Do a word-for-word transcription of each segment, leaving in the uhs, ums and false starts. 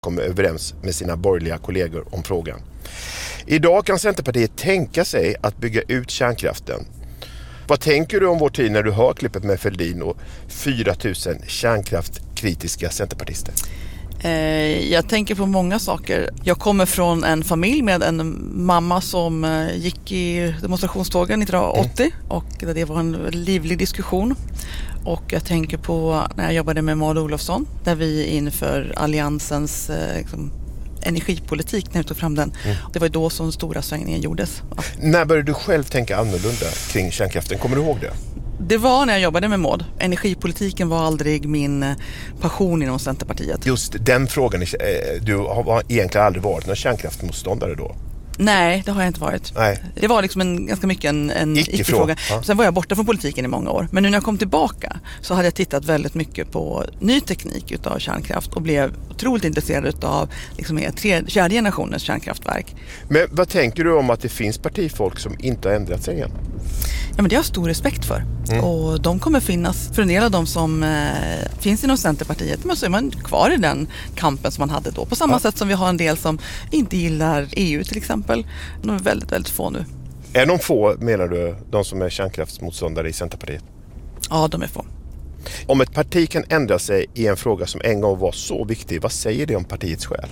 kommer överens med sina borgerliga kollegor om frågan. Idag kan Centerpartiet tänka sig att bygga ut kärnkraften. Vad tänker du om vår tid när du hör klippet med Fälldin och fyra tusen kärnkraftkritiska centerpartister? Jag tänker på många saker. Jag kommer från en familj med en mamma som gick i demonstrationstågen nittonhundraåttio mm. och det var en livlig diskussion. Och jag tänker på när jag jobbade med Maud Olofsson där vi inför alliansens liksom, energipolitik när vi tog fram den. Mm. Det var då som stora svängningen gjordes. Ja. När började du själv tänka annorlunda kring kärnkraften? Kommer du ihåg det? Det var när jag jobbade med Maud. Energipolitiken var aldrig min passion inom Centerpartiet. Just den frågan, du har egentligen aldrig varit någon kärnkraftsmotståndare då? Nej, det har jag inte varit. Nej. Det var liksom en, ganska mycket en, en icke-fråga. icke-fråga. Ja. Sen var jag borta från politiken i många år. Men nu när jag kom tillbaka så hade jag tittat väldigt mycket på ny teknik utav kärnkraft och blev otroligt intresserad av liksom, tre, fjärde generationens kärnkraftverk. Men vad tänker du om att det finns partifolk som inte har ändrat sig än? Ja, men det har jag stor respekt för. Mm. Och de kommer finnas för en del av dem som eh, finns inom Centerpartiet. Men så är man kvar i den kampen som man hade då. På samma ja. sätt som vi har en del som inte gillar E U till exempel. De är väldigt, väldigt få nu. Är de få, menar du, de som är kärnkraftsmotståndare i Centerpartiet? Ja, de är få. Om ett parti kan ändra sig i en fråga som en gång var så viktig, vad säger det om partiets själ?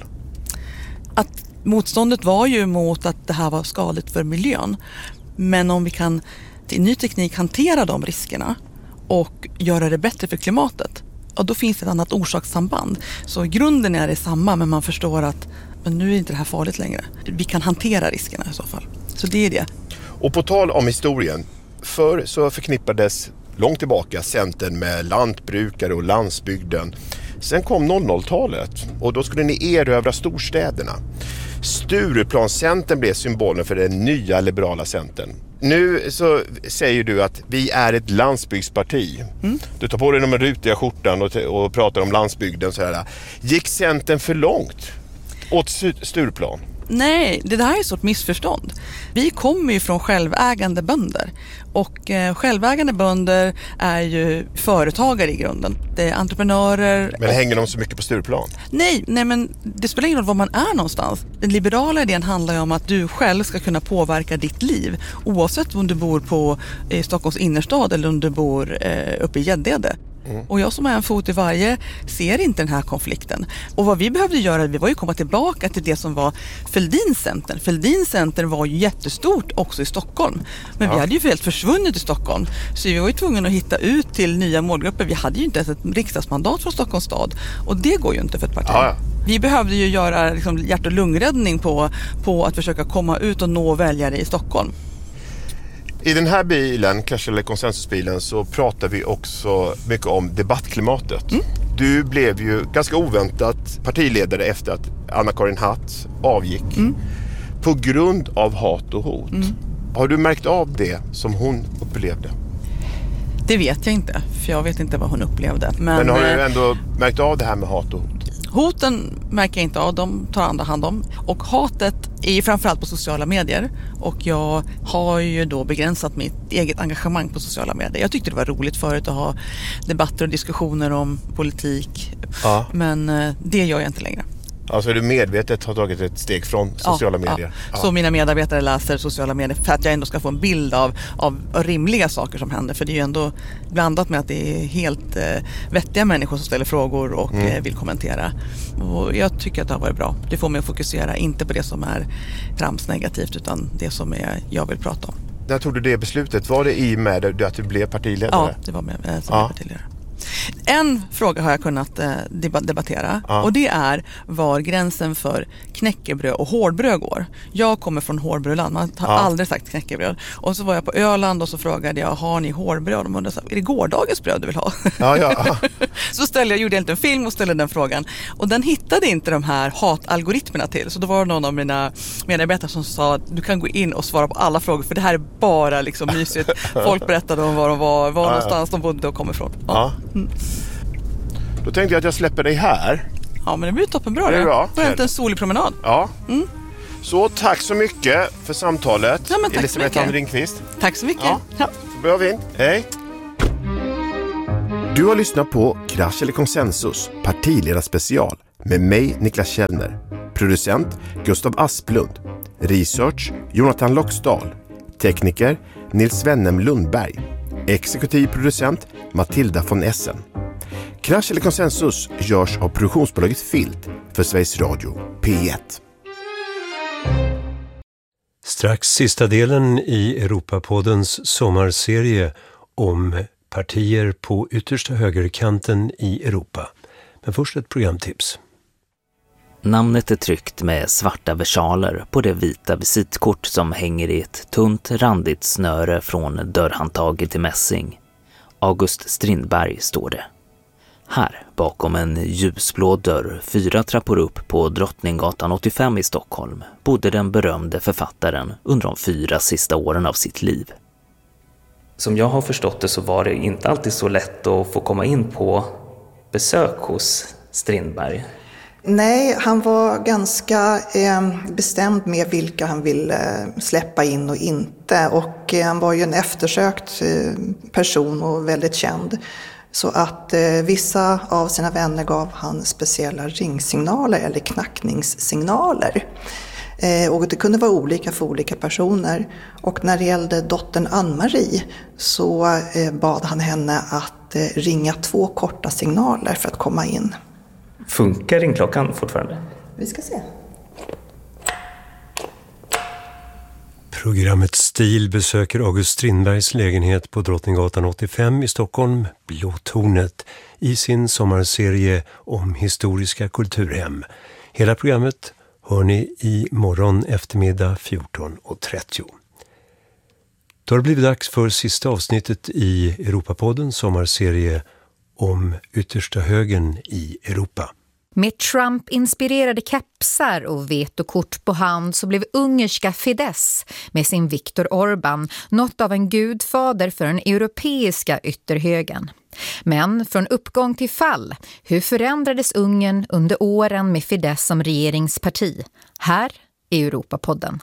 Att motståndet var ju mot att det här var skadligt för miljön. Men om vi kan i ny teknik hantera de riskerna och göra det bättre för klimatet, och då finns det ett annat orsakssamband. Så grunden är det samma, men man förstår att men nu är inte det här farligt längre. Vi kan hantera riskerna i så fall. Så det är det. Och på tal om historien, förr så förknippades långt tillbaka Centern med lantbrukare och landsbygden. Sen kom noll noll-talet och då skulle ni erövra storstäderna. Stureplan-Centern blev symbolen för den nya liberala Centern. Nu så säger du att vi är ett landsbygdsparti. Mm. Du tar på dig de rutiga skjortan och, och pratar om landsbygden. Så här. Gick Centern för långt åt Stureplan? Nej, det där är ett stort missförstånd. Vi kommer ju från självägande bönder. Och eh, självägande bönder är ju företagare i grunden. Det är entreprenörer. Men och... hänger de så mycket på Stureplan? Nej, nej, men det spelar ingen roll var man är någonstans. Den liberala idén handlar ju om att du själv ska kunna påverka ditt liv. Oavsett om du bor på eh, Stockholms innerstad eller om du bor eh, uppe i Gäddede. Mm. Och jag som är en fot i varje ser inte den här konflikten. Och vad vi behövde göra, vi var ju komma tillbaka till det som var Fälldins Center. Fälldins Center var ju jättestort också i Stockholm. Men ja. vi hade ju helt försvunnit i Stockholm. Så vi var ju tvungna att hitta ut till nya målgrupper. Vi hade ju inte ens ett riksdagsmandat från Stockholms stad. Och det går ju inte för ett parti. Ja, ja. Vi behövde ju göra liksom, hjärt- och lungräddning på, på att försöka komma ut och nå väljare i Stockholm. I den här bilen, Clash eller konsensusbilen, så pratar vi också mycket om debattklimatet. Mm. Du blev ju ganska oväntat partiledare efter att Anna-Karin Hatt avgick mm. på grund av hat och hot. Mm. Har du märkt av det som hon upplevde? Det vet jag inte, för jag vet inte vad hon upplevde. Men, Men har du ändå märkt av det här med hat och hot? Hoten märker jag inte av, de tar andra hand om. Och hatet är ju framförallt på sociala medier. Och jag har ju då begränsat mitt eget engagemang på sociala medier. Jag tyckte det var roligt förut att ha debatter och diskussioner om politik. Ja. Men det gör jag inte längre. Alltså du medvetet har tagit ett steg från sociala ja, medier? Ja. Så mina medarbetare läser sociala medier för att jag ändå ska få en bild av, av rimliga saker som händer. För det är ju ändå blandat med att det är helt eh, vettiga människor som ställer frågor och mm. eh, vill kommentera. Och jag tycker att det har varit bra. Det får mig att fokusera inte på det som är tramsnegativt utan det som är, jag vill prata om. När tog du det beslutet? Var det i med att du blev partiledare? Ja, det var med eh, som ja. partiledare. En fråga har jag kunnat eh, debattera ja. och det är var gränsen för knäckebröd och hårdbröd går. Jag kommer från hårdbrödland, man har ja. aldrig sagt knäckebröd. Och så var jag på Öland och så frågade jag, har ni hårdbröd? Och de undrade, är det gårdagens bröd du vill ha? Ja, ja. Så ställde jag, gjorde jag en film och ställde den frågan. Och den hittade inte de här hatalgoritmerna till. Så då var det någon av mina medarbetare som sa att du kan gå in och svara på alla frågor för det här är bara liksom mysigt. Folk berättade om var de var, var ja, någonstans ja. de bodde och kom ifrån. Ja. Ja. Mm. Då tänkte jag att jag släpper dig här. Ja, men det blir toppenbra. Det är bra. Det var en solig promenad. Ja. Mm. Så tack så mycket för samtalet. Ja, men tack Elisabeth Thand Ringqvist. Tack så mycket. Ja. Ja. Så börjar vi in. Hej. Du har lyssnat på Krasch eller konsensus, partiledarspecial. med mig Niklas Källner, producent Gustav Asplund, research Jonathan Loxdal, tekniker Nils Wennem Lundberg, exekutiv producent Matilda von Essen. Krasch eller konsensus görs av produktionsbolaget Filt för Sveriges Radio P ett. Strax sista delen i Europapoddens sommarserie om partier på yttersta högerkanten i Europa. Men först ett programtips. Namnet är tryckt med svarta versaler på det vita visitkort som hänger i ett tunt randigt snöre från dörrhandtaget i mässing. August Strindberg står det. Här, bakom en ljusblå dörr fyra trappor upp på Drottninggatan åttiofem i Stockholm, bodde den berömde författaren under de fyra sista åren av sitt liv. Som jag har förstått det så var det inte alltid så lätt att få komma in på besök hos Strindberg. Nej, han var ganska eh, bestämd med vilka han ville eh, släppa in och inte. Och eh, han var ju en eftersökt eh, person och väldigt känd. Så att eh, vissa av sina vänner gav han speciella ringsignaler eller knackningssignaler. Eh, och det kunde vara olika för olika personer. Och när det gällde dottern Ann-Marie så eh, bad han henne att eh, ringa två korta signaler för att komma in. Funkar ringklockan fortfarande? Vi ska se. Programmet Stil besöker August Strindbergs lägenhet på Drottninggatan åttiofem i Stockholm, Blåtornet, i sin sommarserie om historiska kulturhem. Hela programmet hör ni i morgon eftermiddag fjorton och trettio. Då har det blivit dags för sista avsnittet i Europapodden sommarserie om yttersta högern i Europa. Med Trump-inspirerade kepsar och vetokort på hand så blev ungerska Fidesz med sin Viktor Orbán något av en gudfader för den europeiska ytterhögern. Men från uppgång till fall, hur förändrades Ungern under åren med Fidesz som regeringsparti? Här i Europapodden.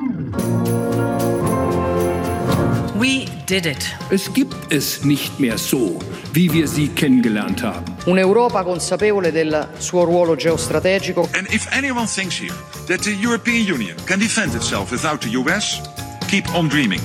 We did it. Es gibt es nicht mehr so, wie wir sie kennengelernt haben. Un'Europa consapevole del suo ruolo geostrategico. And if anyone thinks here that the European Union can defend itself without the U S, keep on dreaming.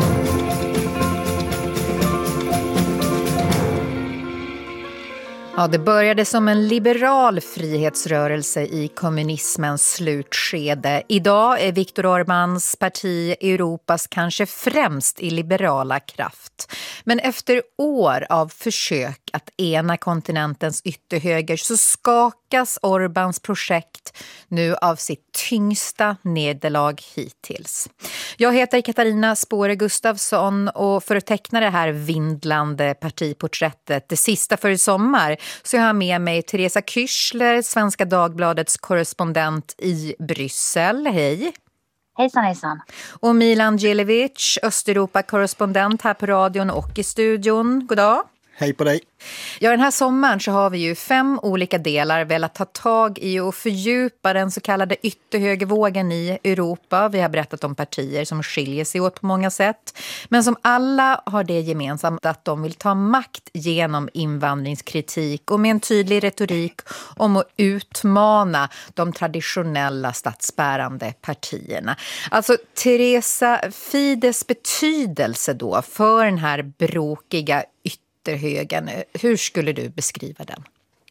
Ja, det började som en liberal frihetsrörelse i kommunismens slutskede. Idag är Viktor Orbáns parti Europas kanske främst i liberala kraft. Men efter år av försök att ena kontinentens ytterhöger så skakas Orbáns projekt nu av sitt tyngsta nederlag hittills. Jag heter Katarina Spåre Gustafsson och för att teckna det här vindlande partiporträttet, det sista för sommar, så jag har med mig Teresa Kyschler, Svenska Dagbladets korrespondent i Bryssel. Hej! Hejsan, hejsan. Och Milan Djelevic, Östeuropa-korrespondent här på radion och i studion. God dag. Hej på dig. Ja, den här sommaren så har vi ju fem olika delar velat ta tag i och fördjupa den så kallade ytterhögervågen i Europa. Vi har berättat om partier som skiljer sig åt på många sätt, men som alla har det gemensamt att de vill ta makt genom invandringskritik och med en tydlig retorik om att utmana de traditionella statsbärande partierna. Alltså Teresa, Fidesz betydelse då för den här brokiga ytterhögern, hur skulle du beskriva den?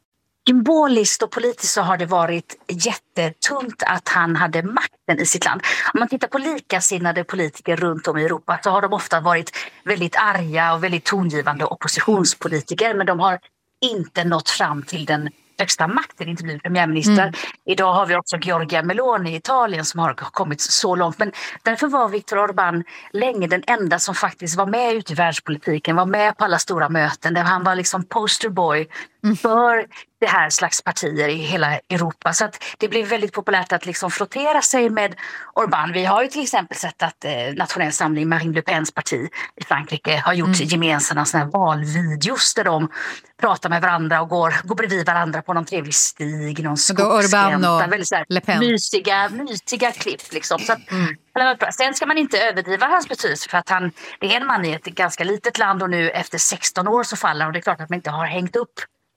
Symboliskt och politiskt så har det varit jättetungt att han hade makten i sitt land. Om man tittar på likasinnade politiker runt om i Europa så har de ofta varit väldigt arga och väldigt tongivande oppositionspolitiker, men de har inte nått fram till den högsta makten, inte blivit premiärminister. Mm. Idag har vi också Giorgia Meloni i Italien som har kommit så långt. Men därför var Viktor Orbán länge den enda som faktiskt var med ute i världspolitiken, var med på alla stora möten. Där han var liksom posterboy mm. för det här slags partier i hela Europa. Så att det blev väldigt populärt att liksom frottera sig med Orbán. Vi har ju till exempel sett att eh, Nationell samling, Marine Le Pens parti i Frankrike, har gjort mm. gemensamma såna här valvideos där de pratar med varandra och går, går bredvid varandra på någon trevlig stig, någon skogsglänta. Väldigt så här Le Pen. mysiga, mysiga klipp liksom. Så att, mm. Sen ska man inte överdriva hans betydelse för att han, det är en man i ett ganska litet land och nu efter sexton år så faller, och det är klart att man inte har hängt upp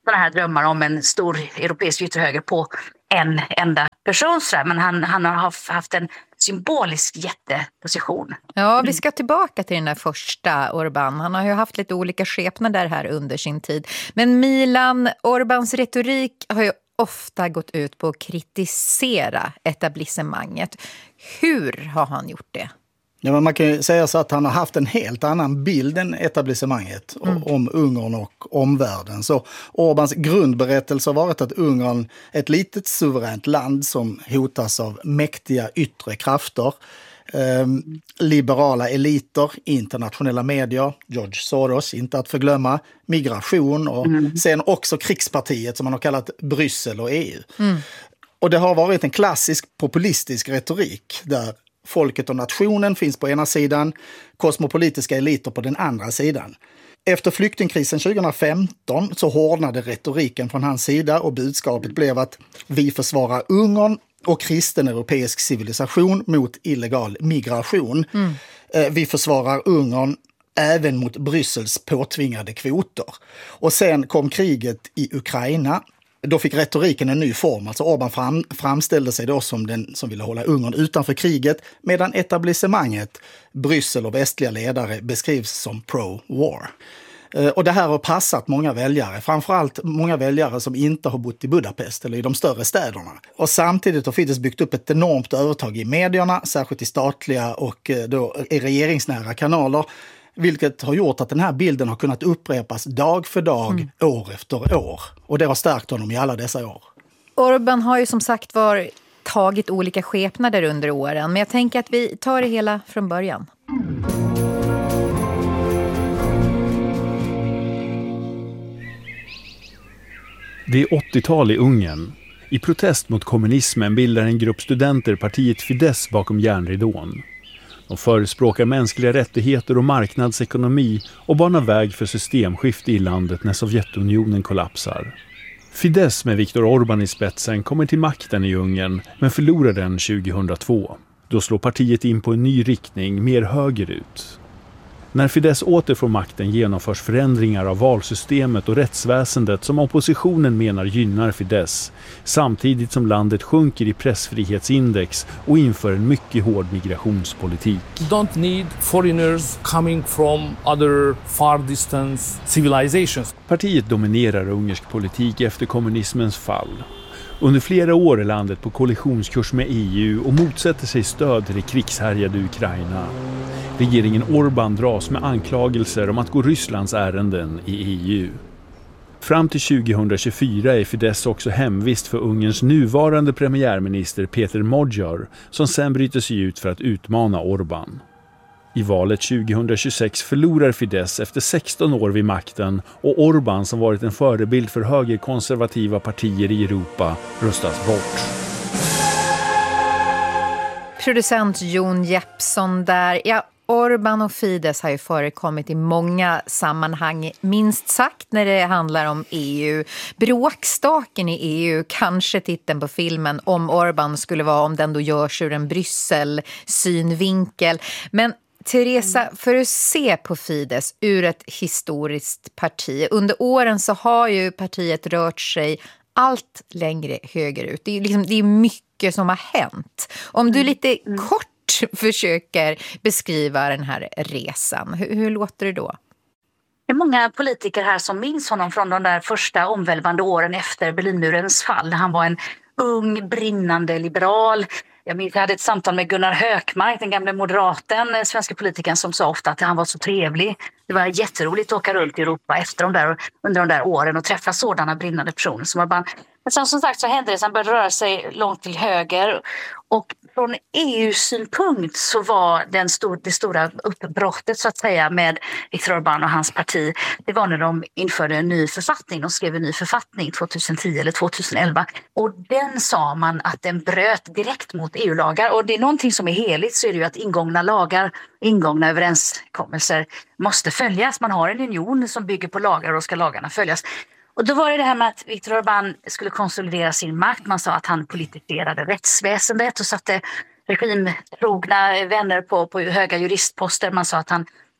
sådana här drömmar om en stor europeisk ytterhöger på en enda person. Men han, han har haft en symbolisk jätteposition. Ja, vi ska tillbaka till den där första Orbán. Han har ju haft lite olika skepnader här under sin tid. Men Milan, Orbáns retorik har ju ofta gått ut på att kritisera etablissemanget. Hur har han gjort det? Ja, men man kan ju säga så att han har haft en helt annan bild än etablissemanget mm. om Ungern och omvärlden. Så Orbáns grundberättelse har varit att Ungern är ett litet suveränt land som hotas av mäktiga yttre krafter. Eh, liberala eliter, internationella medier, George Soros, inte att förglömma, migration och mm. sen också krigspartiet som man har kallat Bryssel och E U. Mm. Och det har varit en klassisk populistisk retorik där folket och nationen finns på ena sidan, kosmopolitiska eliter på den andra sidan. Efter flyktingkrisen tjugohundrafemton så hårdnade retoriken från hans sida och budskapet blev att vi försvarar Ungern och kristen europeisk civilisation mot illegal migration. Mm. Vi försvarar Ungern även mot Bryssels påtvingade kvoter. Och sen kom kriget i Ukraina. Då fick retoriken en ny form. Alltså Orbán fram, framställde sig då som den som ville hålla Ungern utanför kriget, medan etablissemanget, Bryssel och västliga ledare beskrivs som pro-war. Och det här har passat många väljare, framförallt många väljare som inte har bott i Budapest eller i de större städerna. Och samtidigt har Fidesz byggt upp ett enormt övertag i medierna, särskilt i statliga och då i regeringsnära kanaler, vilket har gjort att den här bilden har kunnat upprepas dag för dag, mm. år efter år. Och det har stärkt honom i alla dessa år. Orbán har ju som sagt var tagit olika skepnader under åren, men jag tänker att vi tar det hela från början. Det är åttiotal i Ungern. I protest mot kommunismen bildar en grupp studenter partiet Fidesz bakom järnridån. De förespråkar mänskliga rättigheter och marknadsekonomi och banar väg för systemskifte i landet när Sovjetunionen kollapsar. Fidesz med Viktor Orbán i spetsen kommer till makten i Ungern men förlorar den tjugohundratvå. Då slår partiet in på en ny riktning, mer högerut. När Fidesz åter får makten genomförs förändringar av valsystemet och rättsväsendet som oppositionen menar gynnar Fidesz, samtidigt som landet sjunker i pressfrihetsindex och inför en mycket hård migrationspolitik. Don't need foreigners coming from other far distance civilizations. Partiet dominerar ungersk politik efter kommunismens fall. Under flera år är landet på koalitionskurs med E U och motsätter sig stöd till det krigshärjade Ukraina. Regeringen Orbán dras med anklagelser om att gå Rysslands ärenden i E U. Fram till tjugohundratjugofyra är Fidesz också hemvist för Ungerns nuvarande premiärminister Peter Magyar, som sen bryter sig ut för att utmana Orbán. I valet tjugohundratjugosex förlorar Fidesz efter sexton år vid makten och Orbán, som varit en förebild för högerkonservativa partier i Europa, röstas bort. Producent Jon Jeppsson där. Ja, Orbán och Fidesz har ju förekommit i många sammanhang, minst sagt när det handlar om E U. Bråkstaken i E U, kanske titeln på filmen om Orbán skulle vara om den då görs ur en Bryssel-synvinkel. Men Teresa, för att se på Fidesz ur ett historiskt parti. Under åren så har ju partiet rört sig allt längre högerut. Det är, liksom, det är mycket som har hänt. Om du lite mm. kort försöker beskriva den här resan, hur, hur låter det då? Det är många politiker här som minns honom från de där första omvälvande åren efter Berlinmurens fall. Han var en ung, brinnande liberal. Jag minns, jag hade ett samtal med Gunnar Hökmark, den gamla moderaten, svenska politikern, som sa ofta att han var så trevlig. Det var jätteroligt att åka runt i Europa efter de där, under de där åren och träffa sådana brinnande personer som var bara... Men sen, som sagt så hände det, så han började röra sig långt till höger. Och från E U-synpunkt så var den stor, det stora uppbrottet så att säga med Viktor Orbán och hans parti, det var när de införde en ny författning. De skrev en ny författning tjugohundratio eller tjugohundraelva. Och den sa man att den bröt direkt mot E U-lagar. Och det är någonting som är heligt, så är det ju att ingångna lagar, ingångna överenskommelser måste följas. Man har en union som bygger på lagar och då ska lagarna följas. Och då var det det här med att Viktor Orbán skulle konsolidera sin makt. Man sa att han politiserade rättsväsendet och satte regimtrogna vänner på, på höga juristposter. Man sa att han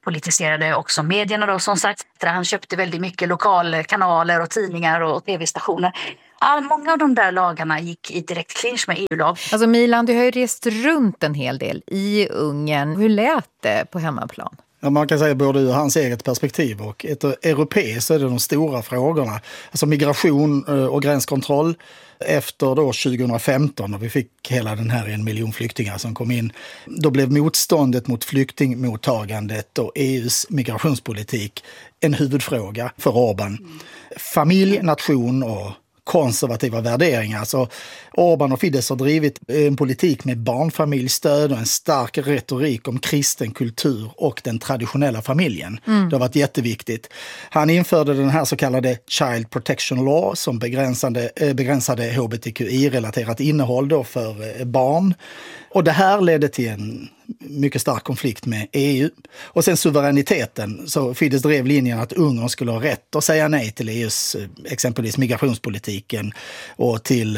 politiserade också medierna då, som sagt. Han köpte väldigt mycket lokalkanaler och tidningar och tv-stationer. Ja, många av de där lagarna gick i direkt clinch med E U-lag. Alltså Milan, du har ju rest runt en hel del i Ungern. Hur lät det på hemmaplan? Ja, man kan säga både ur hans eget perspektiv och ett europeiskt så är det de stora frågorna. Alltså migration och gränskontroll efter då tjugohundrafemton när vi fick hela den här en miljon flyktingar som kom in. Då blev motståndet mot flyktingmottagandet och E U:s migrationspolitik en huvudfråga för Orbán. Familj, nation och konservativa värderingar. Så Orbán och Fidesz har drivit en politik med barnfamiljstöd och en stark retorik om kristen kultur och den traditionella familjen. Mm. Det har varit jätteviktigt. Han införde den här så kallade Child Protection Law som begränsade, begränsade H B T Q I-relaterat innehåll då för barn. Och det här ledde till en mycket stark konflikt med E U. Och sen suveräniteten, så Fidesz drev linjen att Ungern skulle ha rätt att säga nej till E U:s exempelvis migrationspolitiken och till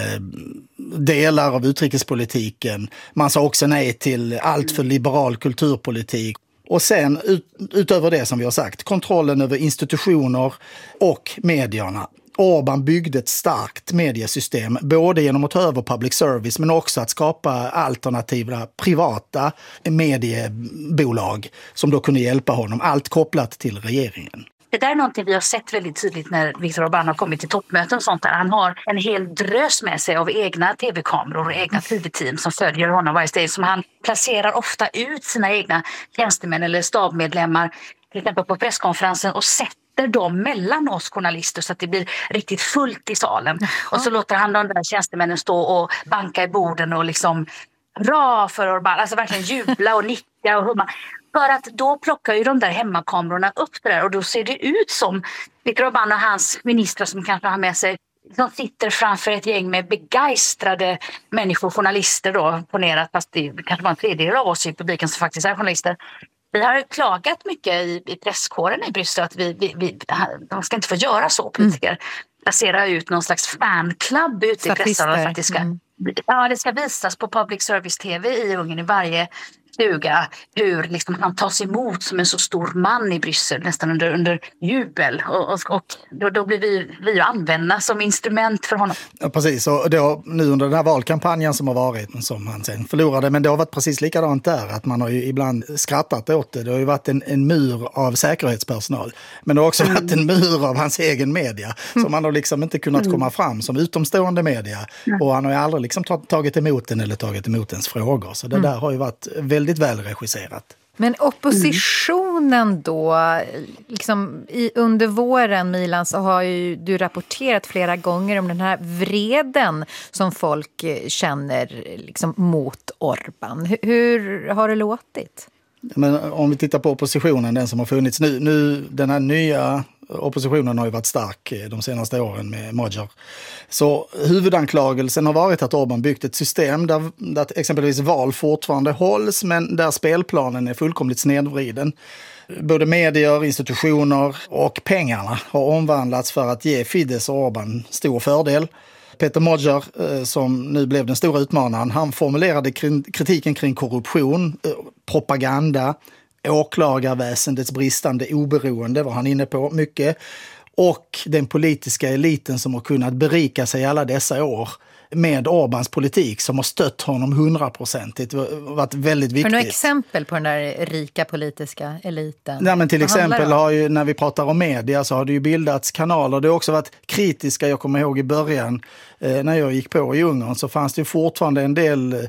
delar av utrikespolitiken. Man sa också nej till allt för liberal kulturpolitik. Och sen ut, utöver det som vi har sagt, kontrollen över institutioner och medierna. Orbán byggde ett starkt mediesystem, både genom att ta över public service men också att skapa alternativa privata mediebolag som då kunde hjälpa honom, allt kopplat till regeringen. Det där är någonting vi har sett väldigt tydligt när Viktor Orbán har kommit till toppmöten och sånt där. Han har en hel drös med sig av egna tv-kameror och egna tv-team som följer honom varje steg. Som han placerar ofta ut sina egna tjänstemän eller stabmedlemmar, till exempel på presskonferensen, och sätter dem mellan oss journalister så att det blir riktigt fullt i salen. Jaha. Och så låter han de där tjänstemännen stå och banka i borden och liksom bra för Orbán, alltså verkligen jubla och nicka och humma. För att då plockar ju de där hemmakamerorna upp det där och då ser det ut som Viktor Orbán och hans ministrar som kanske har med sig, som sitter framför ett gäng med begeistrade människor, journalister då, ponerat, fast det kanske var en tredjedel av oss i publiken som faktiskt är journalister. Vi har klagat mycket i, i presskåren i Bryssel att vi, vi, vi, de ska inte få göra så, politiker. Mm. Placera ut någon slags fanclub ute i pressen. Att det ska, mm. ja, det ska visas på public service-tv i Ungern i varje stuga hur liksom han tas emot som en så stor man i Bryssel nästan under, under jubel och, och, och då, då blir vi, vi använda som instrument för honom. Ja, precis, och då, nu under den här valkampanjen som har varit som han sen förlorade, men det har varit precis likadant där, att man har ju ibland skrattat åt det. Det har ju varit en, en mur av säkerhetspersonal, men det har också mm. varit en mur av hans egen media mm. som han har liksom inte kunnat komma fram som utomstående media mm. och han har ju aldrig liksom tagit emot den eller tagit emot ens frågor, så det mm. där har ju varit väldigt väldigt väl regisserat. Men oppositionen då, liksom i, under våren, Milan, så har ju du rapporterat flera gånger om den här vreden som folk känner liksom mot Orbán. Hur, hur har det låtit? Men om vi tittar på oppositionen, den som har funnits nu, nu den här nya oppositionen har ju varit stark de senaste åren med Magyar. Så huvudanklagelsen har varit att Orbán byggt ett system där, där exempelvis val fortfarande hålls men där spelplanen är fullkomligt snedvriden. Både medier, institutioner och pengarna har omvandlats för att ge Fidesz och Orbán stor fördel. Peter Magyar, som nu blev den stora utmanaren, han formulerade kritiken kring korruption, propaganda, åklagarväsendets bristande oberoende var han inne på mycket, och den politiska eliten som har kunnat berika sig alla dessa år med Orbáns politik som har stött honom hundraprocentigt. Det har varit väldigt viktigt. För några exempel på den där rika politiska eliten? Nej, men till Vad exempel har ju, när vi pratar om media, så har det ju bildats kanaler. Det har också varit kritiska, jag kommer ihåg i början eh, när jag gick på i Ungern, så fanns det ju fortfarande en del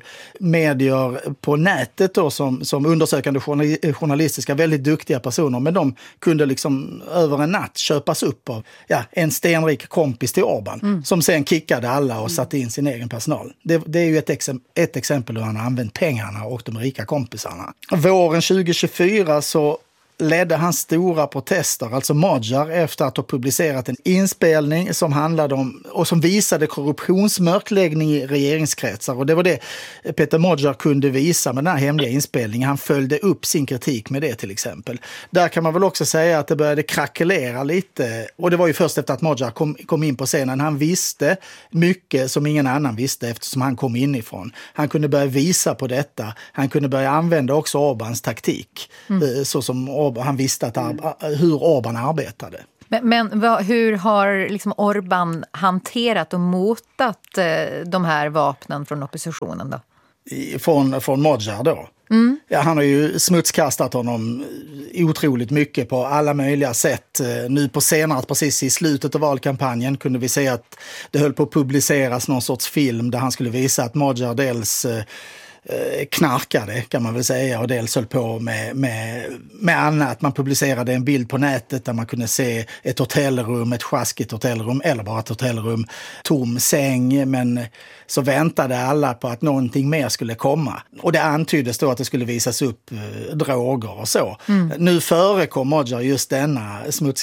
medier på nätet då som, som undersökande journalistiska, väldigt duktiga personer, men de kunde liksom över en natt köpas upp av ja, en stenrik kompis till Orbán mm. som sen kickade alla och satte in sin egen personal. Det, det är ju ett, ex, ett exempel hur han har använt pengarna och de rika kompisarna. Våren tjugo tjugofyra så ledde han stora protester, alltså Magyar, efter att ha publicerat en inspelning som handlade om och som visade korruptionsmörkläggning i regeringskretsar. Och det var det Peter Magyar kunde visa med den här hemliga inspelningen. Han följde upp sin kritik med det till exempel. Där kan man väl också säga att det började krackelera lite. Och det var ju först efter att Magyar kom, kom in på scenen. Han visste mycket som ingen annan visste eftersom han kom inifrån. Han kunde börja visa på detta. Han kunde börja använda också Orbáns taktik. Mm. Så som Orban, han visste att, mm. hur Orban arbetade. Men, men vad, hur har liksom Orban hanterat och motat eh, de här vapnen från oppositionen då? I, från, från Magyar då? Mm. Ja, han har ju smutskastat honom otroligt mycket på alla möjliga sätt. Nu på senare, precis i slutet av valkampanjen, kunde vi se att det höll på att publiceras någon sorts film där han skulle visa att Magyar dels knarkade, kan man väl säga, och dels höll på med, med, med annat. Man publicerade en bild på nätet där man kunde se ett hotellrum, ett sjaskigt hotellrum eller bara ett hotellrum, tom säng, men så väntade alla på att någonting mer skulle komma. Och det antyddes då att det skulle visas upp eh, droger och så. Mm. Nu förekom Magyar just denna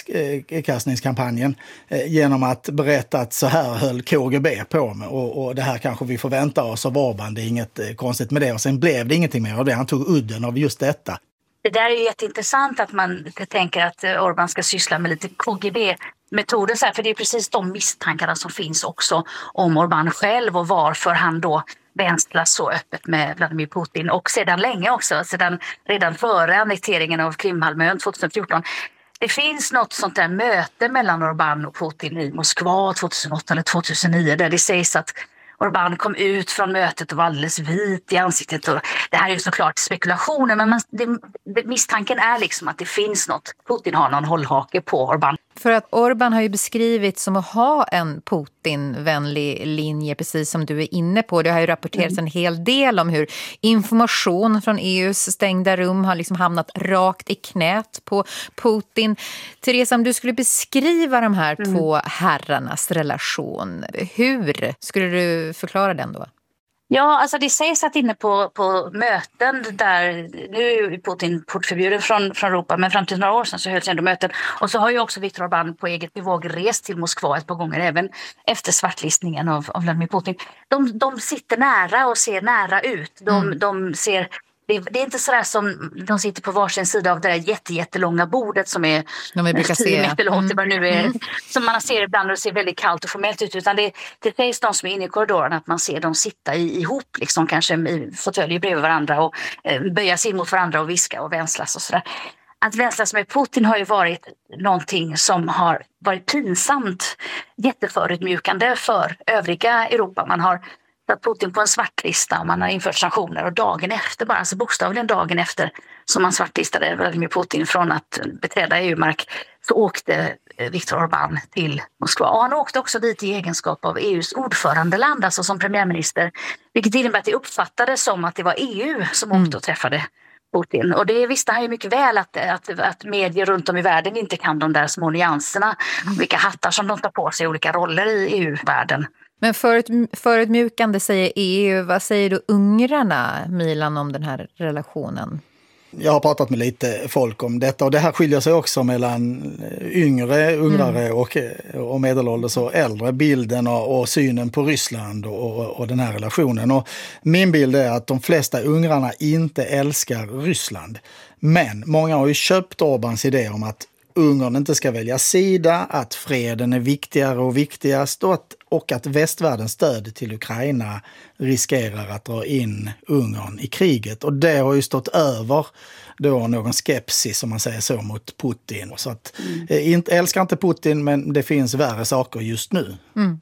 smutskastningskampanjen eh, genom att berätta att så här höll K G B på med och, och det här kanske vi får vänta oss av Orban, det är inget eh, konstigt med det. Och sen blev det ingenting mer av det. Han tog udden av just detta. Det där är ju jätteintressant att man tänker att Orban ska syssla med lite K G B-metoder. Så här, för det är precis de misstankarna som finns också om Orban själv och varför han då vänstlas så öppet med Vladimir Putin. Och sedan länge också, sedan redan före annekteringen av Krimhalvön tjugohundrafjorton. Det finns något sånt där möte mellan Orban och Putin i Moskva tjugohundraåtta eller tjugohundranio där det sägs att Orban kom ut från mötet och var alldeles vit i ansiktet. Och det här är ju såklart spekulationer, men man, det, det, misstanken är liksom att det finns något. Putin har någon hållhake på Orban. För att Orban har ju beskrivits som att ha en Putin-vänlig linje, precis som du är inne på. Det har ju rapporterats mm. en hel del om hur information från E U:s stängda rum har liksom hamnat rakt i knät på Putin. Theresa, om du skulle beskriva de här mm. två herrarnas relation, hur skulle du förklara den då? Ja, alltså det sägs att inne på, på möten där, nu är Putin portförbjuden från, från Europa, men fram till några år sedan så hölls ändå möten. Och så har ju också Viktor Orban på eget bevåg rest till Moskva ett par gånger, även efter svartlistningen av, av Vladimir Putin. De, de sitter nära och ser nära ut. De, mm. de ser... Det är, det är inte sådär som de sitter på varsin sida av det där jätte, jättelånga bordet som är tio meter långt, mm. nu är, mm. som man ser ibland och det ser väldigt kallt och formellt ut, utan det, det sägs de som är inne i korridoren att man ser dem sitta i, ihop, liksom, kanske i fåtöljer bredvid varandra och eh, böja sig mot varandra och viska och vänslas och sådär. Att vänslas med Putin har ju varit någonting som har varit pinsamt jätteförutmjukande för övriga Europa. Man har satt Putin på en svartlista och man har infört sanktioner, och dagen efter, bara alltså bokstavligen dagen efter som man svartlistade Vladimir Putin från att beträda E U-mark, så åkte Viktor Orban till Moskva. Och han åkte också dit i egenskap av E U:s ordförandeland, alltså som premiärminister, vilket innebär att det uppfattades som att det var E U som mm. åkte och träffade Putin. Och det visste han ju mycket väl att, att, att medier runt om i världen inte kan de där små nyanserna, mm. vilka hattar som de tar på sig, olika roller i E U-världen. Men förut, förutmjukande säger E U. Vad säger du ungrarna, Milan, om den här relationen? Jag har pratat med lite folk om detta, och det här skiljer sig också mellan yngre ungrare mm. och, och medelålders och äldre, bilden och, och synen på Ryssland och, och, och den här relationen. Och min bild är att de flesta ungrarna inte älskar Ryssland, men många har ju köpt Orbans idé om att Ungern inte ska välja sida, att freden är viktigare och viktigast och att, och att västvärldens stöd till Ukraina riskerar att dra in Ungern i kriget. Och det har ju stått över då någon skepsis, om man säger så, mot Putin. Så att, mm. eh, inte, älskar inte Putin, men det finns värre saker just nu. Mm.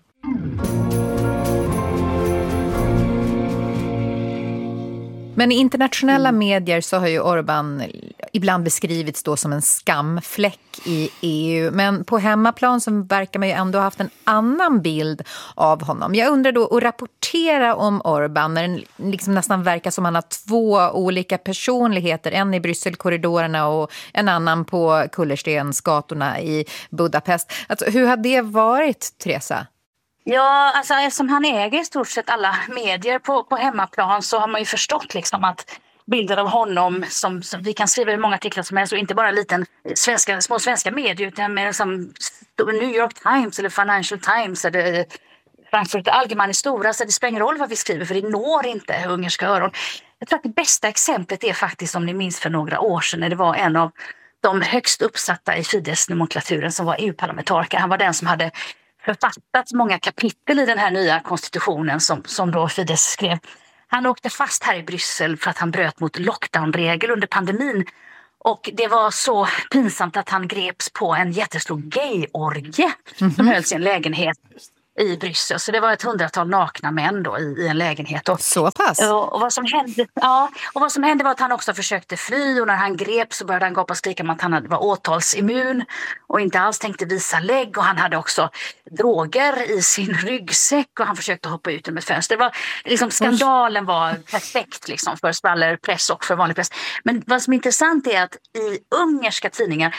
Men i internationella mm. medier så har ju Orban ibland beskrivits då som en skamfläck i E U. Men på hemmaplan så verkar man ju ändå ha haft en annan bild av honom. Jag undrar då, att rapportera om Orban när den liksom nästan verkar som han har två olika personligheter. En i Brysselkorridorerna och en annan på kullerstensgatorna i Budapest. Alltså, hur har det varit, Theresa? Ja, alltså eftersom han äger i stort sett alla medier på, på hemmaplan, så har man ju förstått liksom att bilder av honom som, som vi kan skriva i många artiklar som helst, och inte bara en liten svenska, små svenska medier, utan mer som New York Times eller Financial Times eller Frankfurt Allgemeine stora, så det spelar ingen roll vad vi skriver, för det når inte ungerska öron. Jag tror att det bästa exemplet är faktiskt, om ni minns för några år sedan, när det var en av de högst uppsatta i Fidesz-nomenklaturen som var E U-parlamentariker. Han var den som hade författat många kapitel i den här nya konstitutionen som, som då Fidesz skrev. Han åkte fast här i Bryssel för att han bröt mot lockdownregel under pandemin. Och det var så pinsamt att han greps på en jättestor gayorgie mm-hmm. som hölls i en lägenhet i Bryssel. Så det var ett hundratal nakna män då i, i en lägenhet. Och, så pass? Och, och, vad som hände, ja, och vad som hände var att han också försökte fly, och när han greps så började han gapa och skrika om att han var åtalsimmun och inte alls tänkte visa lägg, och han hade också droger i sin ryggsäck och han försökte hoppa ut genom ett fönster. Det var, liksom, skandalen var perfekt liksom, för skvallerpress och för vanlig press. Men vad som är intressant är att i ungerska tidningar,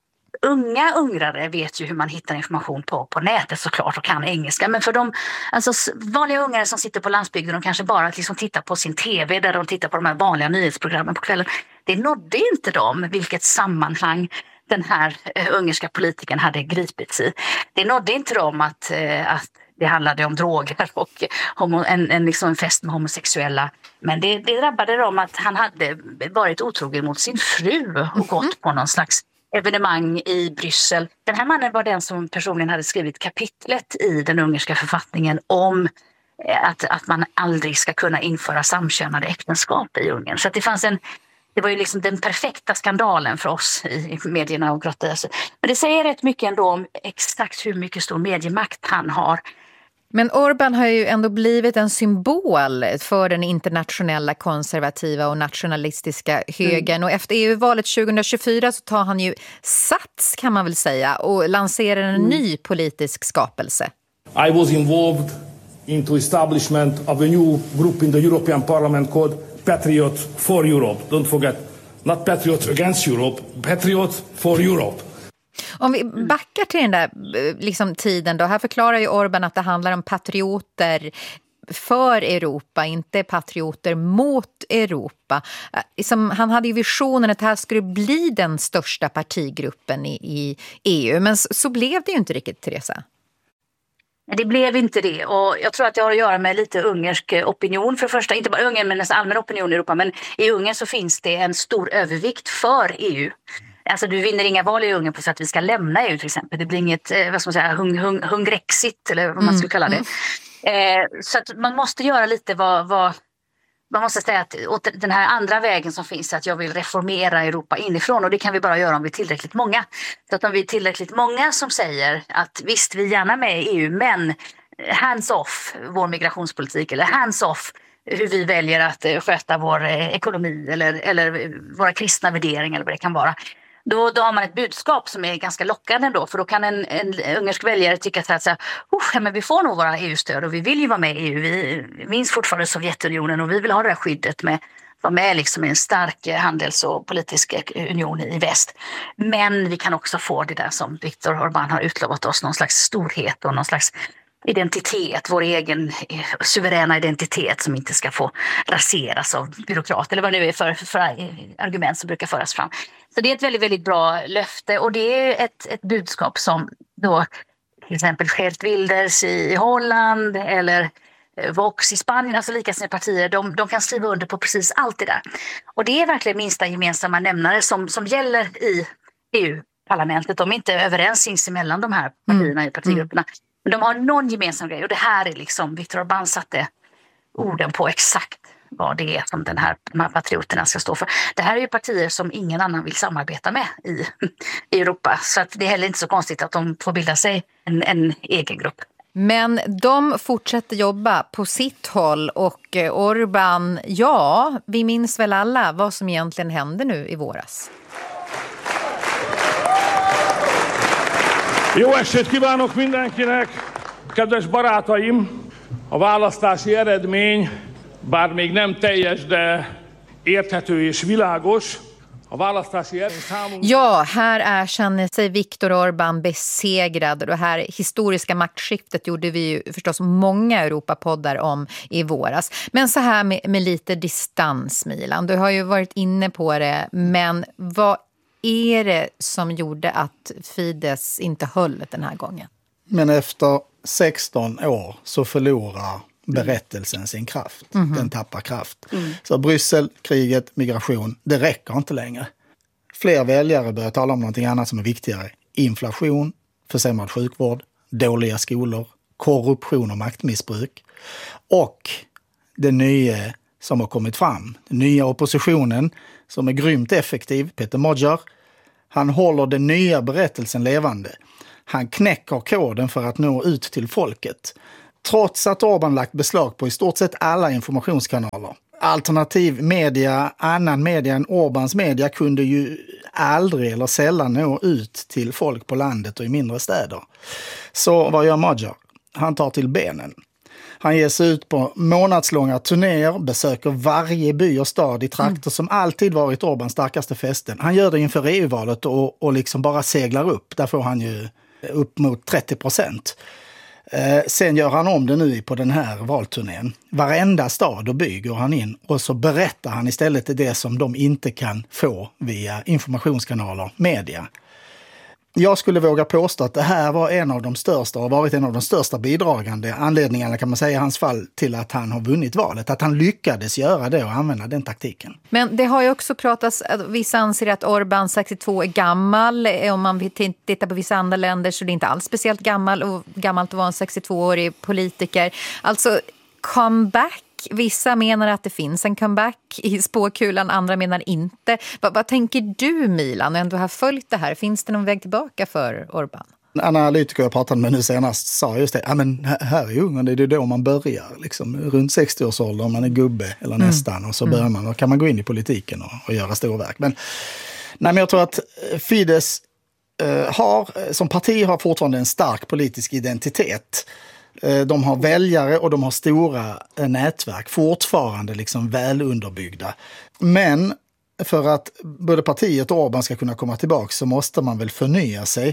unga ungrare vet ju hur man hittar information på, på nätet såklart och kan engelska. Men för de alltså, vanliga ungare som sitter på landsbygden, de kanske bara liksom tittar på sin tv där de tittar på de här vanliga nyhetsprogrammen på kvällen. Det nådde inte dem vilket sammanhang den här uh, ungerska politikern hade gripits i. Det nådde inte dem att, uh, att det handlade om droger och homo, en, en, liksom en fest med homosexuella. Men det, det drabbade dem att han hade varit otrogen mot sin fru och gått på någon slags evenemang i Bryssel. Den här mannen var den som personligen hade skrivit kapitlet i den ungerska författningen om att, att man aldrig ska kunna införa samkönade äktenskap i Ungern. Så att det fanns en, det var ju liksom den perfekta skandalen för oss i medierna och grotta. Men det säger rätt mycket ändå om exakt hur mycket stor mediemakt han har. Men Orbán har ju ändå blivit en symbol för den internationella konservativa och nationalistiska högern. Mm. Och efter E U-valet tjugohundratjugofyra så tar han ju sats, kan man väl säga, och lanserar en mm. ny politisk skapelse. I was involved into establishment of a new group in the European Parliament called Patriot for Europe. Don't forget, not Patriot against Europe, Patriot for Europe. Om vi backar till den där liksom, tiden då, här förklarar ju Orbán att det handlar om patrioter för Europa, inte patrioter mot Europa. Som, han hade ju visionen att det här skulle bli den största partigruppen i, i E U, men så, så blev det ju inte riktigt, Teresa. Det blev inte det, och jag tror att det har att göra med lite ungersk opinion för det första, inte bara Ungern men nästan allmän opinion i Europa, men i Ungern så finns det en stor övervikt för E U. Alltså du vinner inga val i Ungern på så att vi ska lämna E U till exempel. Det blir inget, vad ska man säga, hung, hung, hungrexit eller vad man skulle kalla det. Mm. Eh, så att man måste göra lite vad, vad man måste säga att åt den här andra vägen som finns, att jag vill reformera Europa inifrån, och det kan vi bara göra om vi är tillräckligt många. Så att om vi är tillräckligt många som säger att visst, vi är gärna med i E U, men hands off vår migrationspolitik, eller hands off hur vi väljer att sköta vår ekonomi eller, eller våra kristna värderingar eller vad det kan vara. Då, då har man ett budskap som är ganska lockande ändå, för då kan en, en ungersk väljare tycka att så här, ja, men vi får nog våra E U-stöd och vi vill ju vara med i E U. Vi minns fortfarande Sovjetunionen och vi vill ha det här skyddet med vara med liksom i en stark handels- och politisk union i väst. Men vi kan också få det där som Viktor Orbán har utlovat oss, någon slags storhet och någon slags identitet, vår egen suveräna identitet som inte ska få raseras av byråkrater eller vad det nu är för, för, för argument som brukar föras fram. Så det är ett väldigt, väldigt bra löfte, och det är ett, ett budskap som då till exempel Geert Wilders i Holland eller Vox i Spanien, alltså likasinnade partier, de, de kan skriva under på precis allt det där. Och det är verkligen minsta gemensamma nämnare som, som gäller i E U-parlamentet. De är inte överens sinsemellan, de här partierna i partigrupperna. Mm. Men de har någon gemensam grej, och det här är liksom, Viktor Orbán satte orden på exakt vad det är som den här, de här patrioterna ska stå för. Det här är ju partier som ingen annan vill samarbeta med i, i Europa, så att det är heller inte så konstigt att de får bilda sig en, en egen grupp. Men de fortsätter jobba på sitt håll, och Orbán, ja, vi minns väl alla vad som egentligen hände nu i våras. Jó estét kívánok mindenkinek, kedves barátaim! A választási eredmény, bár még nem teljes, de érthető és világos. Ja, här erkänner sig Viktor Orbán besegrad, och det här historiska maktskiftet gjorde vi ju förstås många Europapoddar om i våras. Men så här med, med lite distans, Milan, du har ju varit inne på det, men vad är det som gjorde att Fidesz inte höll den här gången? Men efter sexton år så förlorar berättelsen sin kraft. Mm. Den tappar kraft. Mm. Så Bryssel, kriget, migration, det räcker inte längre. Fler väljare börjar tala om någonting annat som är viktigare. Inflation, försämrad sjukvård, dåliga skolor, korruption och maktmissbruk. Och den nya som har kommit fram. Den nya oppositionen som är grymt effektiv, Peter Magyar, han håller den nya berättelsen levande. Han knäcker koden för att nå ut till folket. Trots att Orbán lagt beslag på i stort sett alla informationskanaler. Alternativ media, annan media än Orbáns media kunde ju aldrig eller sällan nå ut till folk på landet och i mindre städer. Så vad gör Magyar? Han tar till benen. Han ger sig ut på månadslånga turnéer, besöker varje by och stad i trakter mm. som alltid varit Orbáns starkaste fästen. Han gör det inför E U-valet och, och liksom bara seglar upp. Där får han ju upp mot trettio procent. Eh, sen gör han om det nu på den här valturnén. Varenda stad och by går han in och så berättar han istället det som de inte kan få via informationskanaler, media. Jag skulle våga påstå att det här var en av de största och varit en av de största bidragande anledningarna, kan man säga i hans fall, till att han har vunnit valet. Att han lyckades göra det och använda den taktiken. Men det har ju också pratats, vissa anser att Orbán sextiotvå är gammal. Om man tittar på vissa andra länder så är det inte alls speciellt gammal och gammalt att vara en sextiotvåårig politiker. Alltså comeback. Vissa menar att det finns en comeback i spåkulan, andra menar inte. Vad, vad tänker du, Milan, och ändå har följt det här? Finns det någon väg tillbaka för Orbán? En analytiker jag pratade med nu senast sa just det. Ja, men här i Ungern, det är då man börjar. Liksom, runt sextio-årsåldern, man är gubbe eller mm. nästan. Och så mm. börjar man, då kan man gå in i politiken och, och göra storverk. Men, nej, men jag tror att Fidesz eh, har, som parti har fortfarande en stark politisk identitet. De har väljare och de har stora nätverk, fortfarande liksom väl underbyggda. Men för att både partiet och Orbán ska kunna komma tillbaka så måste man väl förnya sig.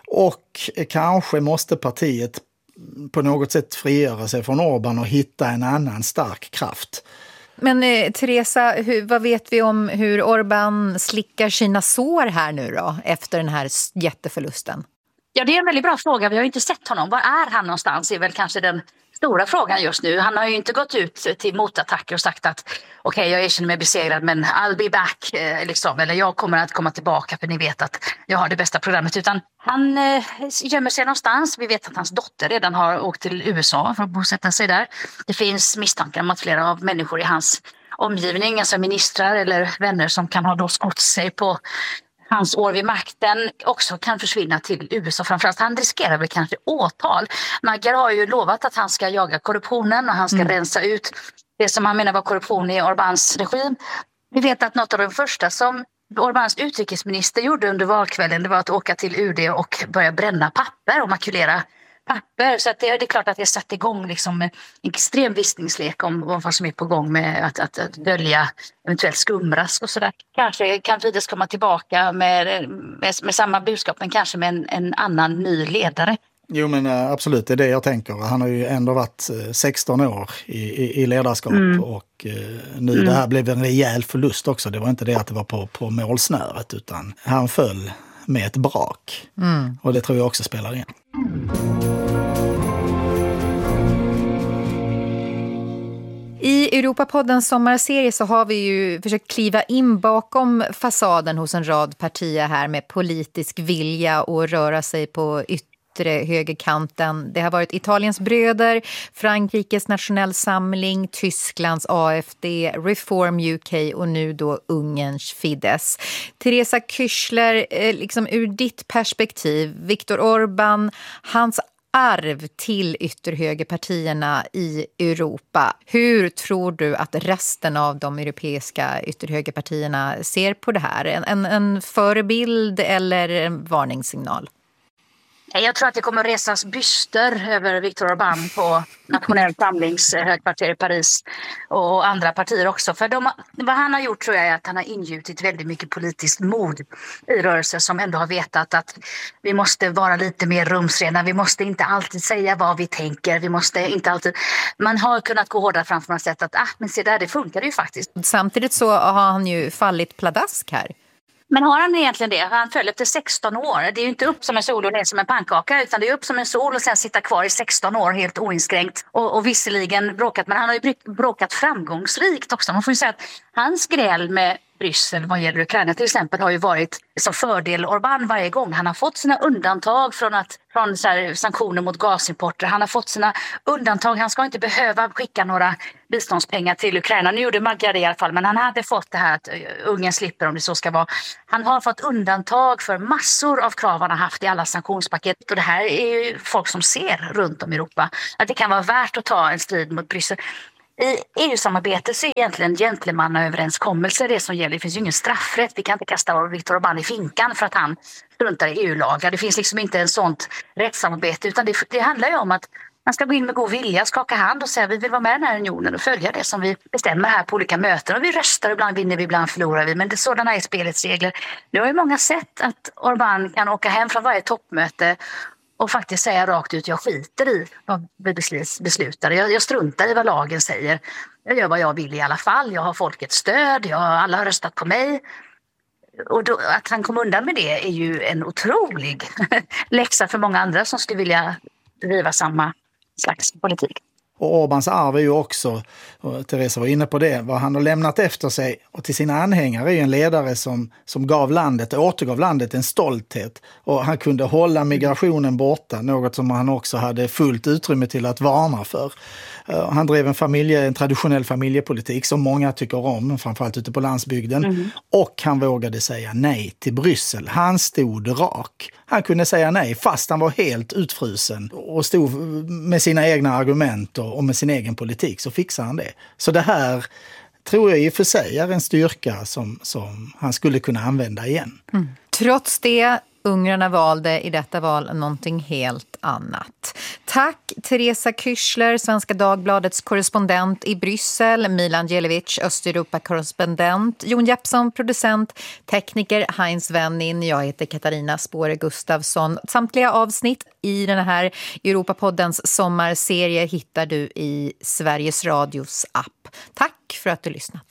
Och kanske måste partiet på något sätt frigöra sig från Orbán och hitta en annan stark kraft. Men eh, Teresa, hur, vad vet vi om hur Orbán slickar sina sår här nu då, efter den här jätteförlusten? Ja, det är en väldigt bra fråga. Vi har ju inte sett honom. Var är han någonstans? Det är väl kanske den stora frågan just nu. Han har ju inte gått ut till motattacker och sagt att okej, okay, jag erkänner mig besegrad, men I'll be back. Eh, liksom. Eller jag kommer att komma tillbaka för ni vet att jag har det bästa programmet. Utan han eh, gömmer sig någonstans. Vi vet att hans dotter redan har åkt till U S A för att bosätta sig där. Det finns misstankar om att flera av människor i hans omgivning, alltså ministrar eller vänner som kan ha då skott sig på hans år vid makten, också kan försvinna till U S A. Framförallt han riskerar väl kanske åtal. Magyar har ju lovat att han ska jaga korruptionen och han ska mm. rensa ut det som han menar var korruption i Orbáns regim. Vi vet att något av de första som Orbáns utrikesminister gjorde under valkvällen, det var att åka till U D och börja bränna papper och makulera papper. Så att det, det är klart att det satt igång liksom en extrem visningslek om, om vad som är på gång med att, att, att dölja eventuellt skumrask och sådär. Kanske kan Fidesz komma tillbaka med, med, med samma budskap, men kanske med en, en annan ny ledare. Jo, men absolut, det är det jag tänker. Han har ju ändå varit sexton år i, i, i ledarskap mm. och eh, nu mm. det här blev en rejäl förlust också. Det var inte det att det var på, på målsnöret, utan han föll med ett brak. Mm. Och det tror jag också spelar in. I Europapoddens sommarserie så har vi ju försökt kliva in bakom fasaden hos en rad partier här med politisk vilja och röra sig på yttre högerkanten. Det har varit Italiens bröder, Frankrikes nationell samling, Tysklands A F D, Reform U K och nu då Ungerns Fidesz. Teresa Küchler, liksom ur ditt perspektiv, Viktor Orbán, hans arv till ytterhögerpartierna i Europa. Hur tror du att resten av de europeiska ytterhögerpartierna ser på det här? En, en, en förebild eller en varningssignal? Jag tror att det kommer resas byster över Viktor Orbán på Nationell samlings högkvarter i Paris och andra partier också. För de, vad han har gjort tror jag är att han har ingjutit väldigt mycket politiskt mod i rörelser som ändå har vetat att vi måste vara lite mer rumsrena. Vi måste inte alltid säga vad vi tänker. Vi måste inte alltid... Man har kunnat gå hårdare framför och sett att ah, men se där, det funkar ju faktiskt. Samtidigt så har han ju fallit pladask här. Men har han egentligen det? Han föll efter sexton år. Det är ju inte upp som en sol och ner som en pannkaka, utan det är upp som en sol och sen sitta kvar i sexton år helt oinskränkt. Och, och visserligen bråkat, men han har ju bråkat framgångsrikt också. Man får ju säga att hans gräl med Bryssel vad gäller Ukraina till exempel har ju varit som fördel Orbán varje gång. Han har fått sina undantag från, att, från så här, sanktioner mot gasimporter. Han har fått sina undantag. Han ska inte behöva skicka några biståndspengar till Ukraina. Nu gjorde Magyar det i alla fall, men han hade fått det här att Ungern slipper om det så ska vara. Han har fått undantag för massor av krav han har haft i alla sanktionspaket. Och det här är ju folk som ser runt om i Europa att det kan vara värt att ta en strid mot Bryssel. I E U-samarbetet så är egentligen gentlemannaöverenskommelser det som gäller. Det finns ju ingen straffrätt. Vi kan inte kasta Viktor Orbán i finkan för att han struntar i E U-lagar. Det finns liksom inte en sånt rättssamarbete utan det, det handlar ju om att man ska gå in med god vilja, skaka hand och säga vi vill vara med i den här unionen och följa det som vi bestämmer här på olika möten. Och vi röstar, ibland vinner vi, ibland förlorar vi. Men det, sådana är spelets regler. Nu har ju många sett att Orbán kan åka hem från varje toppmöte och faktiskt säga rakt ut, jag skiter i vad vi beslutar. Jag, jag struntar i vad lagen säger. Jag gör vad jag vill i alla fall. Jag har folkets stöd. Jag, alla har röstat på mig. Och då, att han kom undan med det är ju en otrolig läxa för många andra som skulle vilja driva samma slags politik. Och Orbáns arv är ju också, och Teresa var inne på det, vad han har lämnat efter sig och till sina anhängare är ju en ledare som, som gav landet, återgav landet en stolthet. Och han kunde hålla migrationen borta, något som han också hade fullt utrymme till att varna för. Han drev en, familje, en traditionell familjepolitik som många tycker om, framförallt ute på landsbygden. Mm. Och han vågade säga nej till Bryssel. Han stod rak. Han kunde säga nej fast han var helt utfrusen och stod med sina egna argument och med sin egen politik så fixade han det. Så det här tror jag i och för sig är en styrka som, som han skulle kunna använda igen. Mm. Trots det, ungrarna valde i detta val någonting helt annat. Tack Teresa Kyschler, Svenska Dagbladets korrespondent i Bryssel, Milan Jelevic, Östeuropa-korrespondent, Jon Jeppsson, producent, tekniker Heinz Wennin, jag heter Katarina Spåre Gustafsson. Samtliga avsnitt i den här Europapoddens sommarserie hittar du i Sveriges Radios app. Tack för att du lyssnat.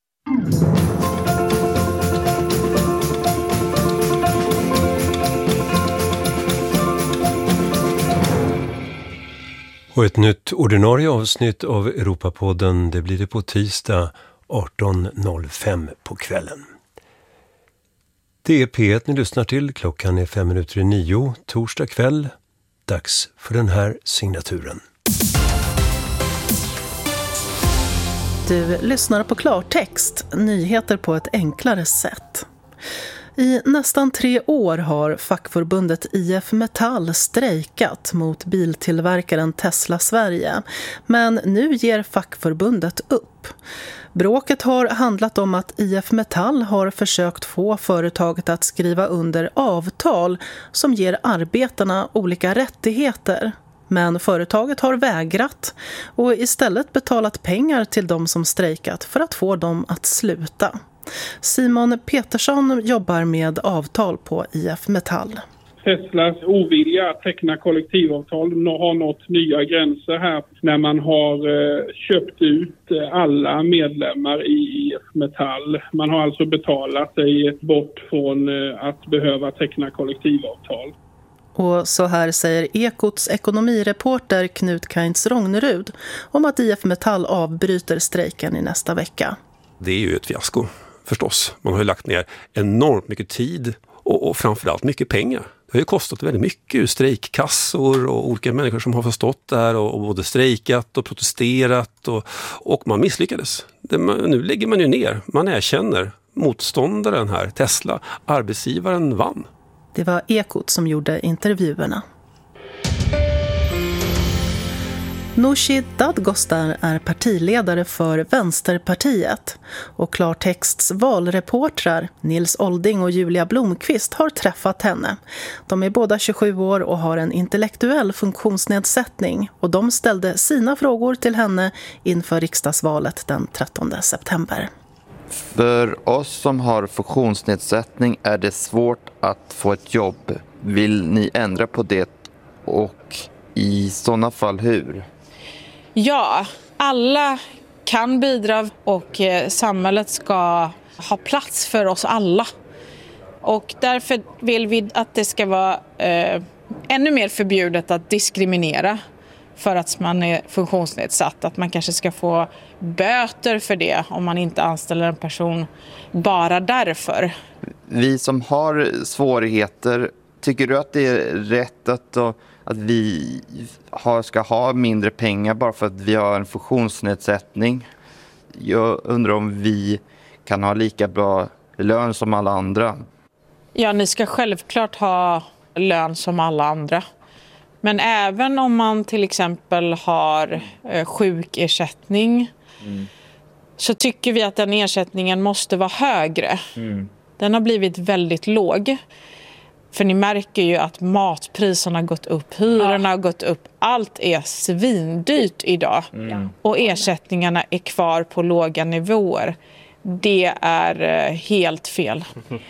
Och ett nytt ordinarie avsnitt av Europapodden, det blir det på tisdag arton noll fem på kvällen. Det är P ett ni lyssnar till, klockan är fem minuter i nio, torsdag kväll. Dags för den här signaturen. Du lyssnar på klartext, nyheter på ett enklare sätt. I nästan tre år har fackförbundet I F Metall strejkat mot biltillverkaren Tesla Sverige. Men nu ger fackförbundet upp. Bråket har handlat om att I F Metall har försökt få företaget att skriva under avtal som ger arbetarna olika rättigheter. Men företaget har vägrat och istället betalat pengar till de som strejkat för att få dem att sluta. Simon Petersson jobbar med avtal på I F Metall. Teslas ovilja att teckna kollektivavtal har nått nya gränser här när man har eh, köpt ut alla medlemmar i I F Metall. Man har alltså betalat sig bort från eh, att behöva teckna kollektivavtal. Och så här säger Ekots ekonomireporter Knut Kainz Rognerud om att I F Metall avbryter strejken i nästa vecka. Det är ju ett fiasko. Förstås, man har ju lagt ner enormt mycket tid och, och framförallt mycket pengar. Det har ju kostat väldigt mycket, strejkkassor och olika människor som har förstått där och, och både strejkat och protesterat och, och man misslyckades. Det, man, nu lägger man ju ner, man erkänner motståndaren här, Tesla, arbetsgivaren vann. Det var Ekot som gjorde intervjuerna. Nooshi Dadgostar är partiledare för Vänsterpartiet och Klartexts valreportrar Nils Olding och Julia Blomqvist har träffat henne. De är båda tjugosju år och har en intellektuell funktionsnedsättning och de ställde sina frågor till henne inför riksdagsvalet den trettonde september. För oss som har funktionsnedsättning är det svårt att få ett jobb. Vill ni ändra på det och i sådana fall hur? Ja, alla kan bidra och samhället ska ha plats för oss alla. Och därför vill vi att det ska vara eh, ännu mer förbjudet att diskriminera. för att man är funktionsnedsatt. Att man kanske ska få böter för det om man inte anställer en person bara därför. Vi som har svårigheter, tycker du att det är rätt att, att vi har, ska ha mindre pengar bara för att vi har en funktionsnedsättning? Jag undrar om vi kan ha lika bra lön som alla andra. Ja, ni ska självklart ha lön som alla andra. Men även om man till exempel har eh, sjukersättning mm. så tycker vi att den ersättningen måste vara högre. Mm. Den har blivit väldigt låg. För ni märker ju att matpriserna har gått upp, hyrorna har gått upp. Allt är svindyrt idag. Mm. Och ersättningarna är kvar på låga nivåer. Det är eh, helt fel.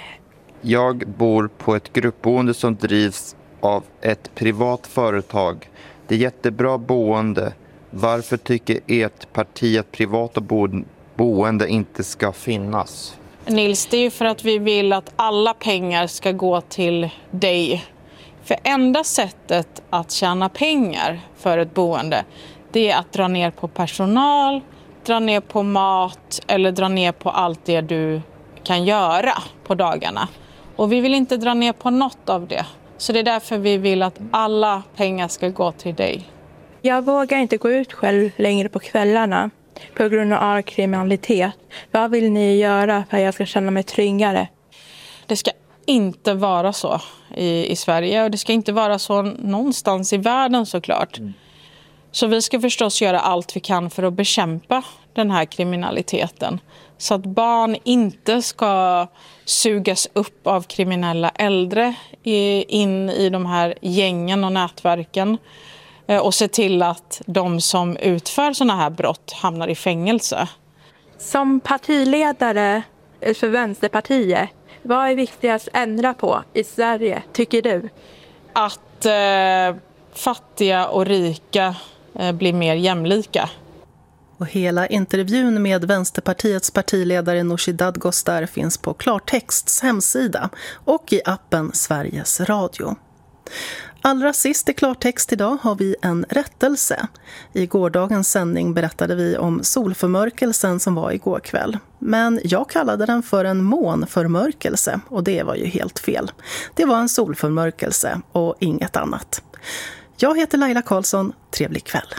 Jag bor på ett gruppboende som drivs av ett privat företag. Det är jättebra boende. Varför tycker ert parti att privata bo- boende inte ska finnas? Nils, det är ju för att vi vill att alla pengar ska gå till dig. För enda sättet att tjäna pengar för ett boende, det är att dra ner på personal, dra ner på mat eller dra ner på allt det du kan göra på dagarna. Och vi vill inte dra ner på något av det. Så det är därför vi vill att alla pengar ska gå till dig. Jag vågar inte gå ut själv längre på kvällarna på grund av kriminalitet. Vad vill ni göra för att jag ska känna mig tryggare? Det ska inte vara så i, i Sverige och det ska inte vara så någonstans i världen såklart. Mm. Så vi ska förstås göra allt vi kan för att bekämpa den här kriminaliteten. Så att barn inte ska sugas upp av kriminella äldre in i de här gängen och nätverken. Och se till att de som utför såna här brott hamnar i fängelse. Som partiledare för Vänsterpartiet, vad är viktigast att ändra på i Sverige, tycker du? Att eh, fattiga och rika eh, blir mer jämlika. Och hela intervjun med Vänsterpartiets partiledare Nooshi Dadgostar finns på Klartexts hemsida och i appen Sveriges Radio. Allra sist i Klartext idag har vi en rättelse. I gårdagens sändning berättade vi om solförmörkelsen som var igår kväll. Men jag kallade den för en månförmörkelse och det var ju helt fel. Det var en solförmörkelse och inget annat. Jag heter Laila Karlsson, trevlig kväll.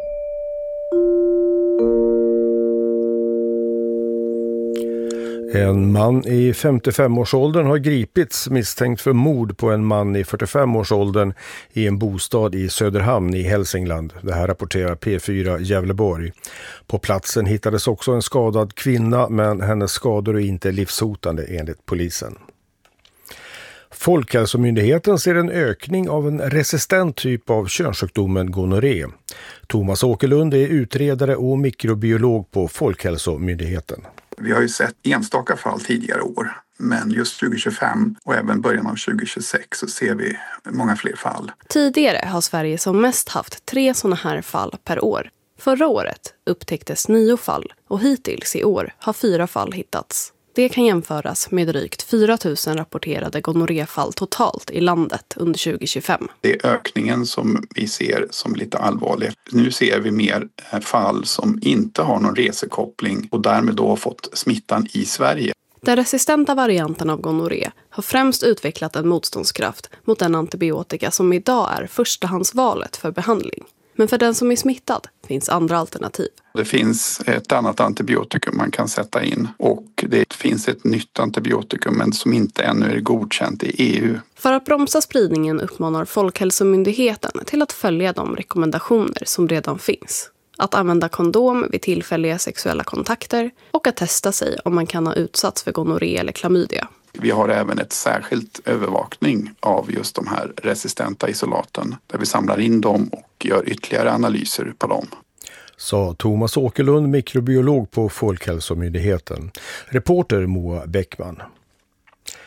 En man i femtiofem-årsåldern har gripits misstänkt för mord på en man i fyrtiofem-årsåldern i en bostad i Söderhamn i Hälsingland. Det här rapporterar P fyra Gävleborg. På platsen hittades också en skadad kvinna, men hennes skador är inte livshotande enligt polisen. Folkhälsomyndigheten ser en ökning av en resistent typ av könssjukdomen gonorré. Thomas Åkerlund är utredare och mikrobiolog på Folkhälsomyndigheten. Vi har ju sett enstaka fall tidigare år, men just tjugo tjugofem och även början av tjugo tjugosex så ser vi många fler fall. Tidigare har Sverige som mest haft tre sådana här fall per år. Förra året upptäcktes nio fall och hittills i år har fyra fall hittats. Det kan jämföras med drygt fyra tusen rapporterade gonorréfall totalt i landet under tjugo tjugofem. Det är ökningen som vi ser som lite allvarlig. Nu ser vi mer fall som inte har någon resekoppling och därmed då har fått smittan i Sverige. Den resistenta varianten av gonorré har främst utvecklat en motståndskraft mot den antibiotika som idag är förstahandsvalet för behandling. Men för den som är smittad finns andra alternativ. Det finns ett annat antibiotikum man kan sätta in och det finns ett nytt antibiotikum men som inte ännu är godkänt i E U. För att bromsa spridningen uppmanar Folkhälsomyndigheten till att följa de rekommendationer som redan finns. Att använda kondom vid tillfälliga sexuella kontakter och att testa sig om man kan ha utsatts för gonorré eller klamydia. Vi har även ett särskilt övervakning av just de här resistenta isolaten där vi samlar in dem och gör ytterligare analyser på dem. Sa Thomas Åkerlund, mikrobiolog på Folkhälsomyndigheten. Reporter Moa Bäckman.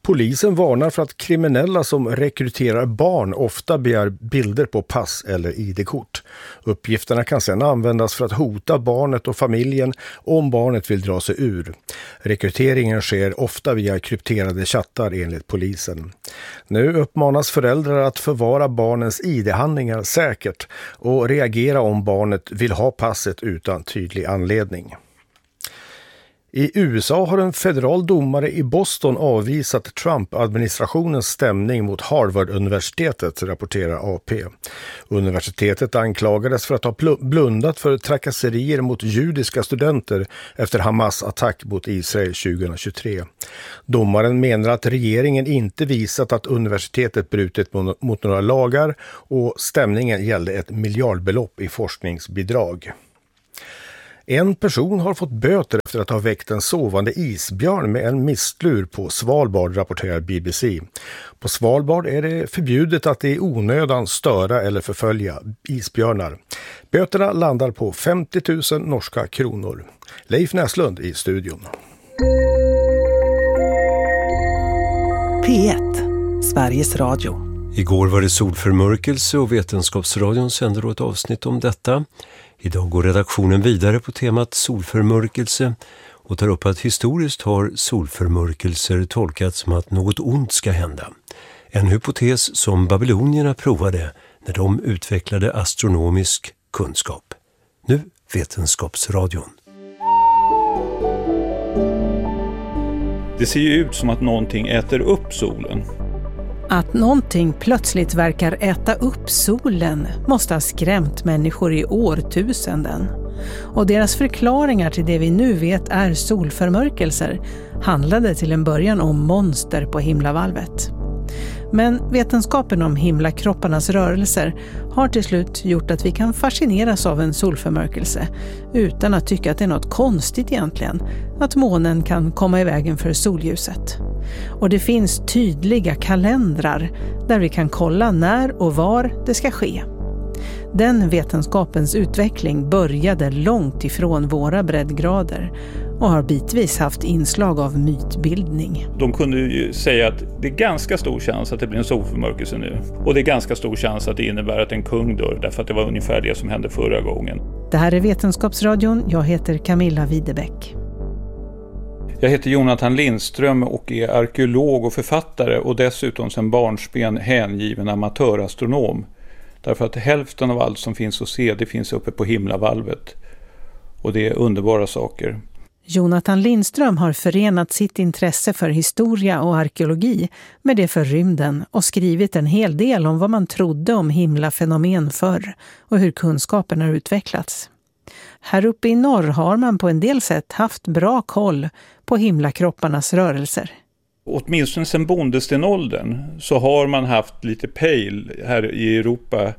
Polisen varnar för att kriminella som rekryterar barn ofta begär bilder på pass eller I D-kort. Uppgifterna kan sedan användas för att hota barnet och familjen om barnet vill dra sig ur. Rekryteringen sker ofta via krypterade chattar enligt polisen. Nu uppmanas föräldrar att förvara barnens I D-handlingar säkert och reagera om barnet vill ha passet utan tydlig anledning. I U S A har en federal domare i Boston avvisat Trump-administrationens stämning mot Harvard-universitetet, rapporterar A P. Universitetet anklagades för att ha blundat för trakasserier mot judiska studenter efter Hamas attack mot Israel tjugohundratjugotre. Domaren menar att regeringen inte visat att universitetet brutit mot några lagar och stämningen gällde ett miljardbelopp i forskningsbidrag. En person har fått böter efter att ha väckt en sovande isbjörn med en mistlur på Svalbard, rapporterar B B C. På Svalbard är det förbjudet att i onödan störa eller förfölja isbjörnar. Böterna landar på femtio tusen norska kronor. Leif Näslund i studion. P ett, Sveriges Radio. Igår var det solförmörkelse och Vetenskapsradion sände då ett avsnitt om detta. Idag går redaktionen vidare på temat solförmörkelse och tar upp att historiskt har solförmörkelser tolkats som att något ont ska hända. En hypotes som babylonierna provade när de utvecklade astronomisk kunskap. Nu Vetenskapsradion. Det ser ju ut som att någonting äter upp solen. Att någonting plötsligt verkar äta upp solen måste ha skrämt människor i årtusenden. Och deras förklaringar till det vi nu vet är solförmörkelser handlade till en början om monster på himlavalvet. Men vetenskapen om himlakropparnas rörelser har till slut gjort att vi kan fascineras av en solförmörkelse utan att tycka att det är något konstigt egentligen, att månen kan komma i vägen för solljuset. Och det finns tydliga kalendrar där vi kan kolla när och var det ska ske. Den vetenskapens utveckling började långt ifrån våra breddgrader och har bitvis haft inslag av mytbildning. De kunde ju säga att det är ganska stor chans att det blir en solförmörkelse nu. Och det är ganska stor chans att det innebär att en kung dör, därför att det var ungefär det som hände förra gången. Det här är Vetenskapsradion. Jag heter Camilla Widebeck. Jag heter Jonathan Lindström och är arkeolog och författare och dessutom sedan barnsben hängiven amatörastronom. Därför att hälften av allt som finns att se, det finns uppe på himlavalvet. Och det är underbara saker. Jonathan Lindström har förenat sitt intresse för historia och arkeologi med det för rymden och skrivit en hel del om vad man trodde om himlafenomen förr och hur kunskapen har utvecklats. Här uppe i norr har man på en del sätt haft bra koll på himlakropparnas rörelser. Åtminstone sedan bondestenåldern så har man haft lite pejl här i Europa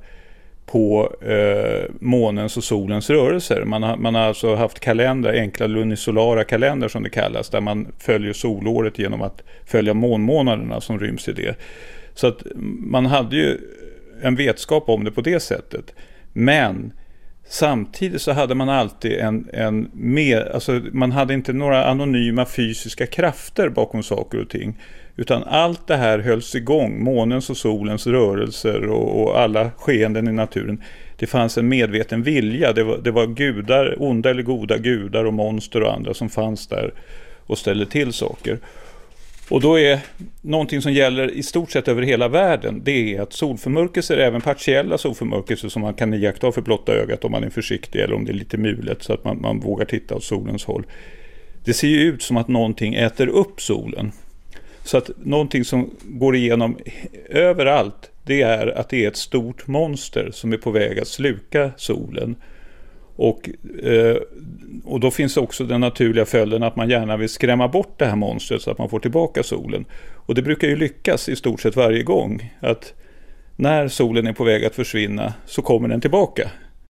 på eh, månens och solens rörelser. Man har, man har alltså haft kalendrar, enkla lunisolara kalendrar som det kallas, där man följer solåret genom att följa månmånaderna som ryms i det. Så att man hade ju en vetskap om det på det sättet. Men samtidigt så hade man alltid en, en med, alltså man hade inte några anonyma fysiska krafter bakom saker och ting, utan allt det här hölls igång, månens och solens rörelser och, och alla skeenden i naturen. Det fanns en medveten vilja, det var, det var gudar, onda eller goda gudar och monster och andra som fanns där och ställde till saker. Och då är någonting som gäller i stort sett över hela världen, det är att solförmörkelser, även partiella solförmörkelser som man kan iaktta för blotta ögat om man är försiktig eller om det är lite mulet så att man, man vågar titta åt solens håll. Det ser ju ut som att någonting äter upp solen. Så att någonting som går igenom överallt, det är att det är ett stort monster som är på väg att sluka solen. Och, eh, och då finns också den naturliga följden att man gärna vill skrämma bort det här monstret så att man får tillbaka solen. Och det brukar ju lyckas i stort sett varje gång. Att när solen är på väg att försvinna så kommer den tillbaka.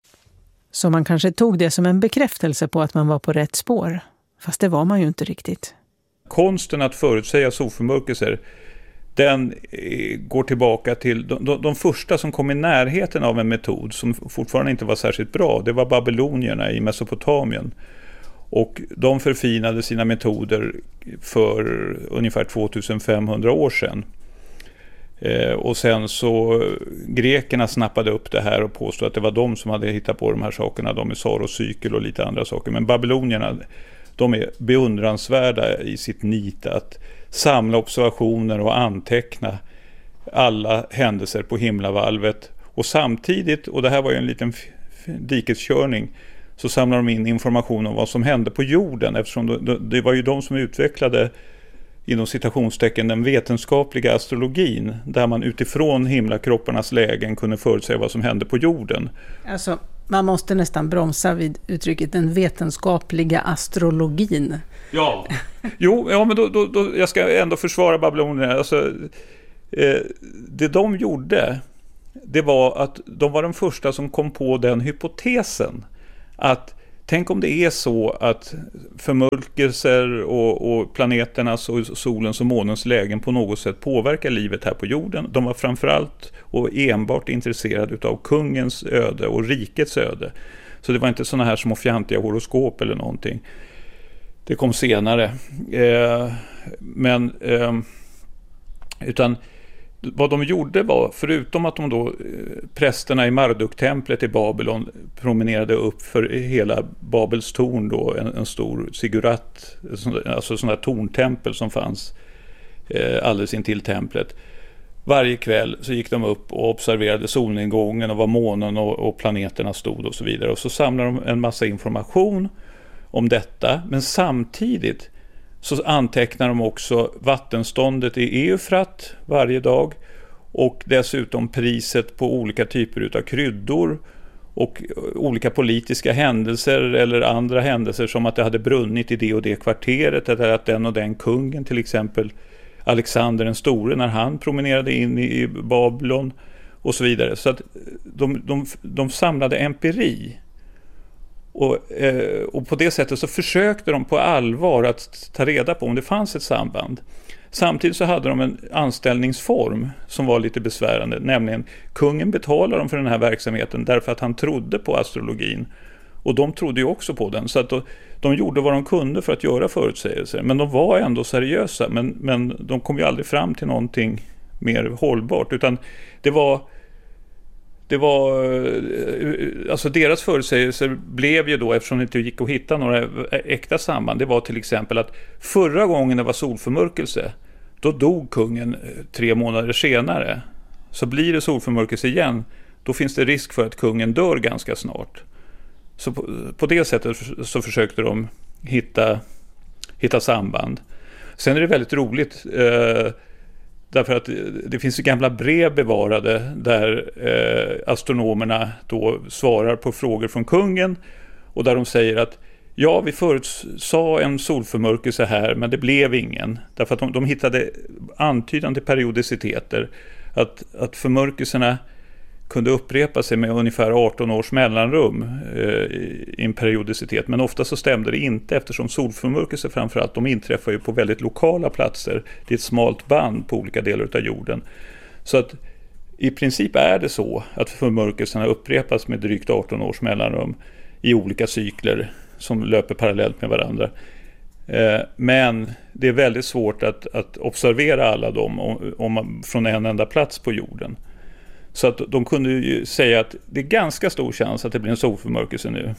Så man kanske tog det som en bekräftelse på att man var på rätt spår. Fast det var man ju inte riktigt. Konsten att förutsäga solförmörkelser, den går tillbaka till de, de, de första som kom i närheten av en metod som fortfarande inte var särskilt bra. Det var babylonierna i Mesopotamien. Och de förfinade sina metoder för ungefär tvåtusenfemhundra år sedan. Eh, och sen så grekerna snappade upp det här och påstod att det var de som hade hittat på de här sakerna. De är Saros-cykel och lite andra saker. Men babylonierna, de är beundransvärda i sitt nit att samla observationer och anteckna alla händelser på himlavalvet. Och samtidigt, och det här var ju en liten dikeskörning, så samlar de in information om vad som hände på jorden, eftersom det var ju de som utvecklade inom citationstecken den vetenskapliga astrologin, där man utifrån himlakropparnas lägen kunde förutsäga vad som hände på jorden. Alltså, man måste nästan bromsa vid uttrycket den vetenskapliga astrologin. Ja, jo, ja, men då, då, då, jag ska ändå försvara babylonierna. Alltså, eh, det de gjorde, det var att de var de första som kom på den hypotesen att tänk om det är så att förmörkelser och, och planeternas och solens och månens lägen på något sätt påverkar livet här på jorden. De var framförallt och enbart intresserade av kungens öde och rikets öde. Så det var inte såna här små fjantiga horoskop eller någonting. Det kom senare. Eh, men eh, utan vad de gjorde var, förutom att de då, prästerna i Marduk-templet i Babylon promenerade upp för hela Babels torn då, en, en stor sigurat, alltså sån där torntempel som fanns eh, alldeles intill templet. Varje kväll så gick de upp och observerade solnedgången och var månen och, och planeterna stod och så vidare. Och så samlade de en massa information om detta, men samtidigt så antecknar de också vattenståndet i Eufrat varje dag och dessutom priset på olika typer av kryddor och olika politiska händelser eller andra händelser, som att det hade brunnit i det och det kvarteret, eller att den och den kungen, till exempel Alexander den store, när han promenerade in i Babylon och så vidare. Så att de, de, de samlade empiri. Och, eh, och på det sättet så försökte de på allvar att ta reda på om det fanns ett samband. Samtidigt så hade de en anställningsform som var lite besvärande, nämligen kungen betalade dem för den här verksamheten därför att han trodde på astrologin. Och de trodde ju också på den, så att då, de gjorde vad de kunde för att göra förutsägelser. Men de var ändå seriösa, men, men de kom ju aldrig fram till någonting mer hållbart, utan det var... Det var, alltså deras förutsägelser blev ju då, eftersom det inte gick att hitta några äkta samband, det var till exempel att förra gången det var solförmörkelse, då dog kungen tre månader senare. Så blir det solförmörkelse igen, då finns det risk för att kungen dör ganska snart. Så på, på det sättet så försökte de hitta, hitta samband. Sen är det väldigt roligt, eh, därför att det finns ju gamla brev bevarade där eh, astronomerna då svarar på frågor från kungen, och där de säger att ja, vi förutsade en solförmörkelse här, men det blev ingen. Därför att de, de hittade antydande periodiciteter, att, att förmörkelserna kunde upprepa sig med ungefär arton års mellanrum eh, i en periodicitet. Men ofta så stämde det inte, eftersom solförmörkelser framförallt, de inträffar ju på väldigt lokala platser. Det är ett smalt band på olika delar av jorden. Så att i princip är det så att förmörkelserna upprepas med drygt arton års mellanrum i olika cykler som löper parallellt med varandra. Eh, men det är väldigt svårt att, att observera alla dem om, om, från en enda plats på jorden. Så att de kunde ju säga att det är ganska stor chans att det blir en solförmörkelse nu.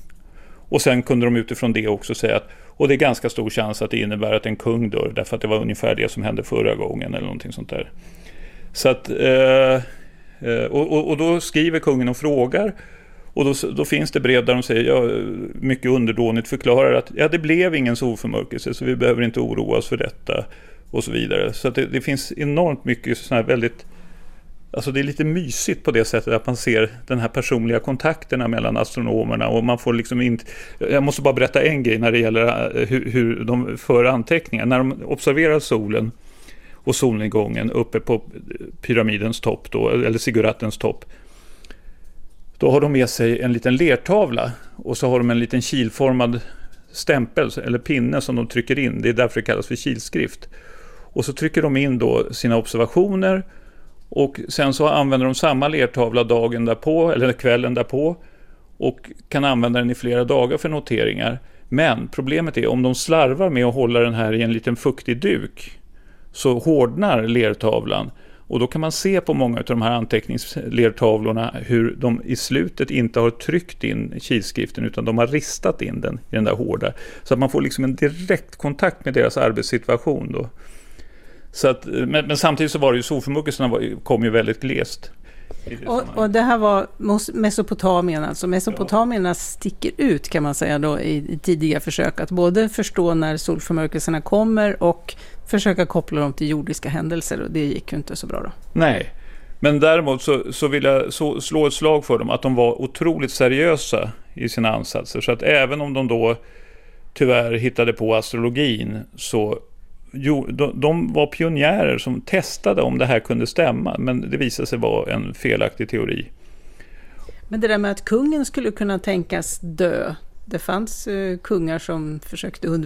Och sen kunde de utifrån det också säga att och det är ganska stor chans att det innebär att en kung dör, därför att det var ungefär det som hände förra gången eller någonting sånt där. Så att, eh, och, och, och då skriver kungen och frågar, och då, då finns det brev där de säger, ja, mycket underdånigt förklarar att ja, det blev ingen solförmörkelse, så vi behöver inte oroa oss för detta och så vidare. Så att det, det finns enormt mycket sådana här väldigt, alltså det är lite mysigt på det sättet att man ser den här personliga kontakterna mellan astronomerna, och man får liksom inte, jag måste bara berätta en grej när det gäller hur, hur de för anteckningar. När de observerar solen och solnedgången uppe på pyramidens topp då, eller sigurattens topp, då har de med sig en liten lertavla, och så har de en liten kilformad stämpel eller pinne som de trycker in. Det är därför det kallas för kilskrift. Och så trycker de in då sina observationer, och sen så använder de samma lertavla dagen därpå eller kvällen därpå, och kan använda den i flera dagar för noteringar. Men problemet är om de slarvar med att hålla den här i en liten fuktig duk så hårdnar lertavlan. Och då kan man se på många av de här anteckningslertavlorna hur de i slutet inte har tryckt in kilskriften utan de har ristat in den i den där hårda. Så att man får liksom en direkt kontakt med deras arbetssituation då. Så att, men, men samtidigt så var det ju solförmörkelserna kom ju väldigt glest. Och, och det här var Mesopotamien, alltså Mesopotamierna ja. sticker ut kan man säga då i, i tidiga försök att både förstå när solförmörkelserna kommer och försöka koppla dem till jordiska händelser, och det gick ju inte så bra då. Nej, men däremot så, så vill jag så, slå ett slag för dem att de var otroligt seriösa i sina ansatser, så att även om de då tyvärr hittade på astrologin så Jo, de, de var pionjärer som testade om det här kunde stämma, men det visade sig vara en felaktig teori. Men det där med att kungen skulle kunna tänkas dö, det fanns uh, kungar som försökte undvika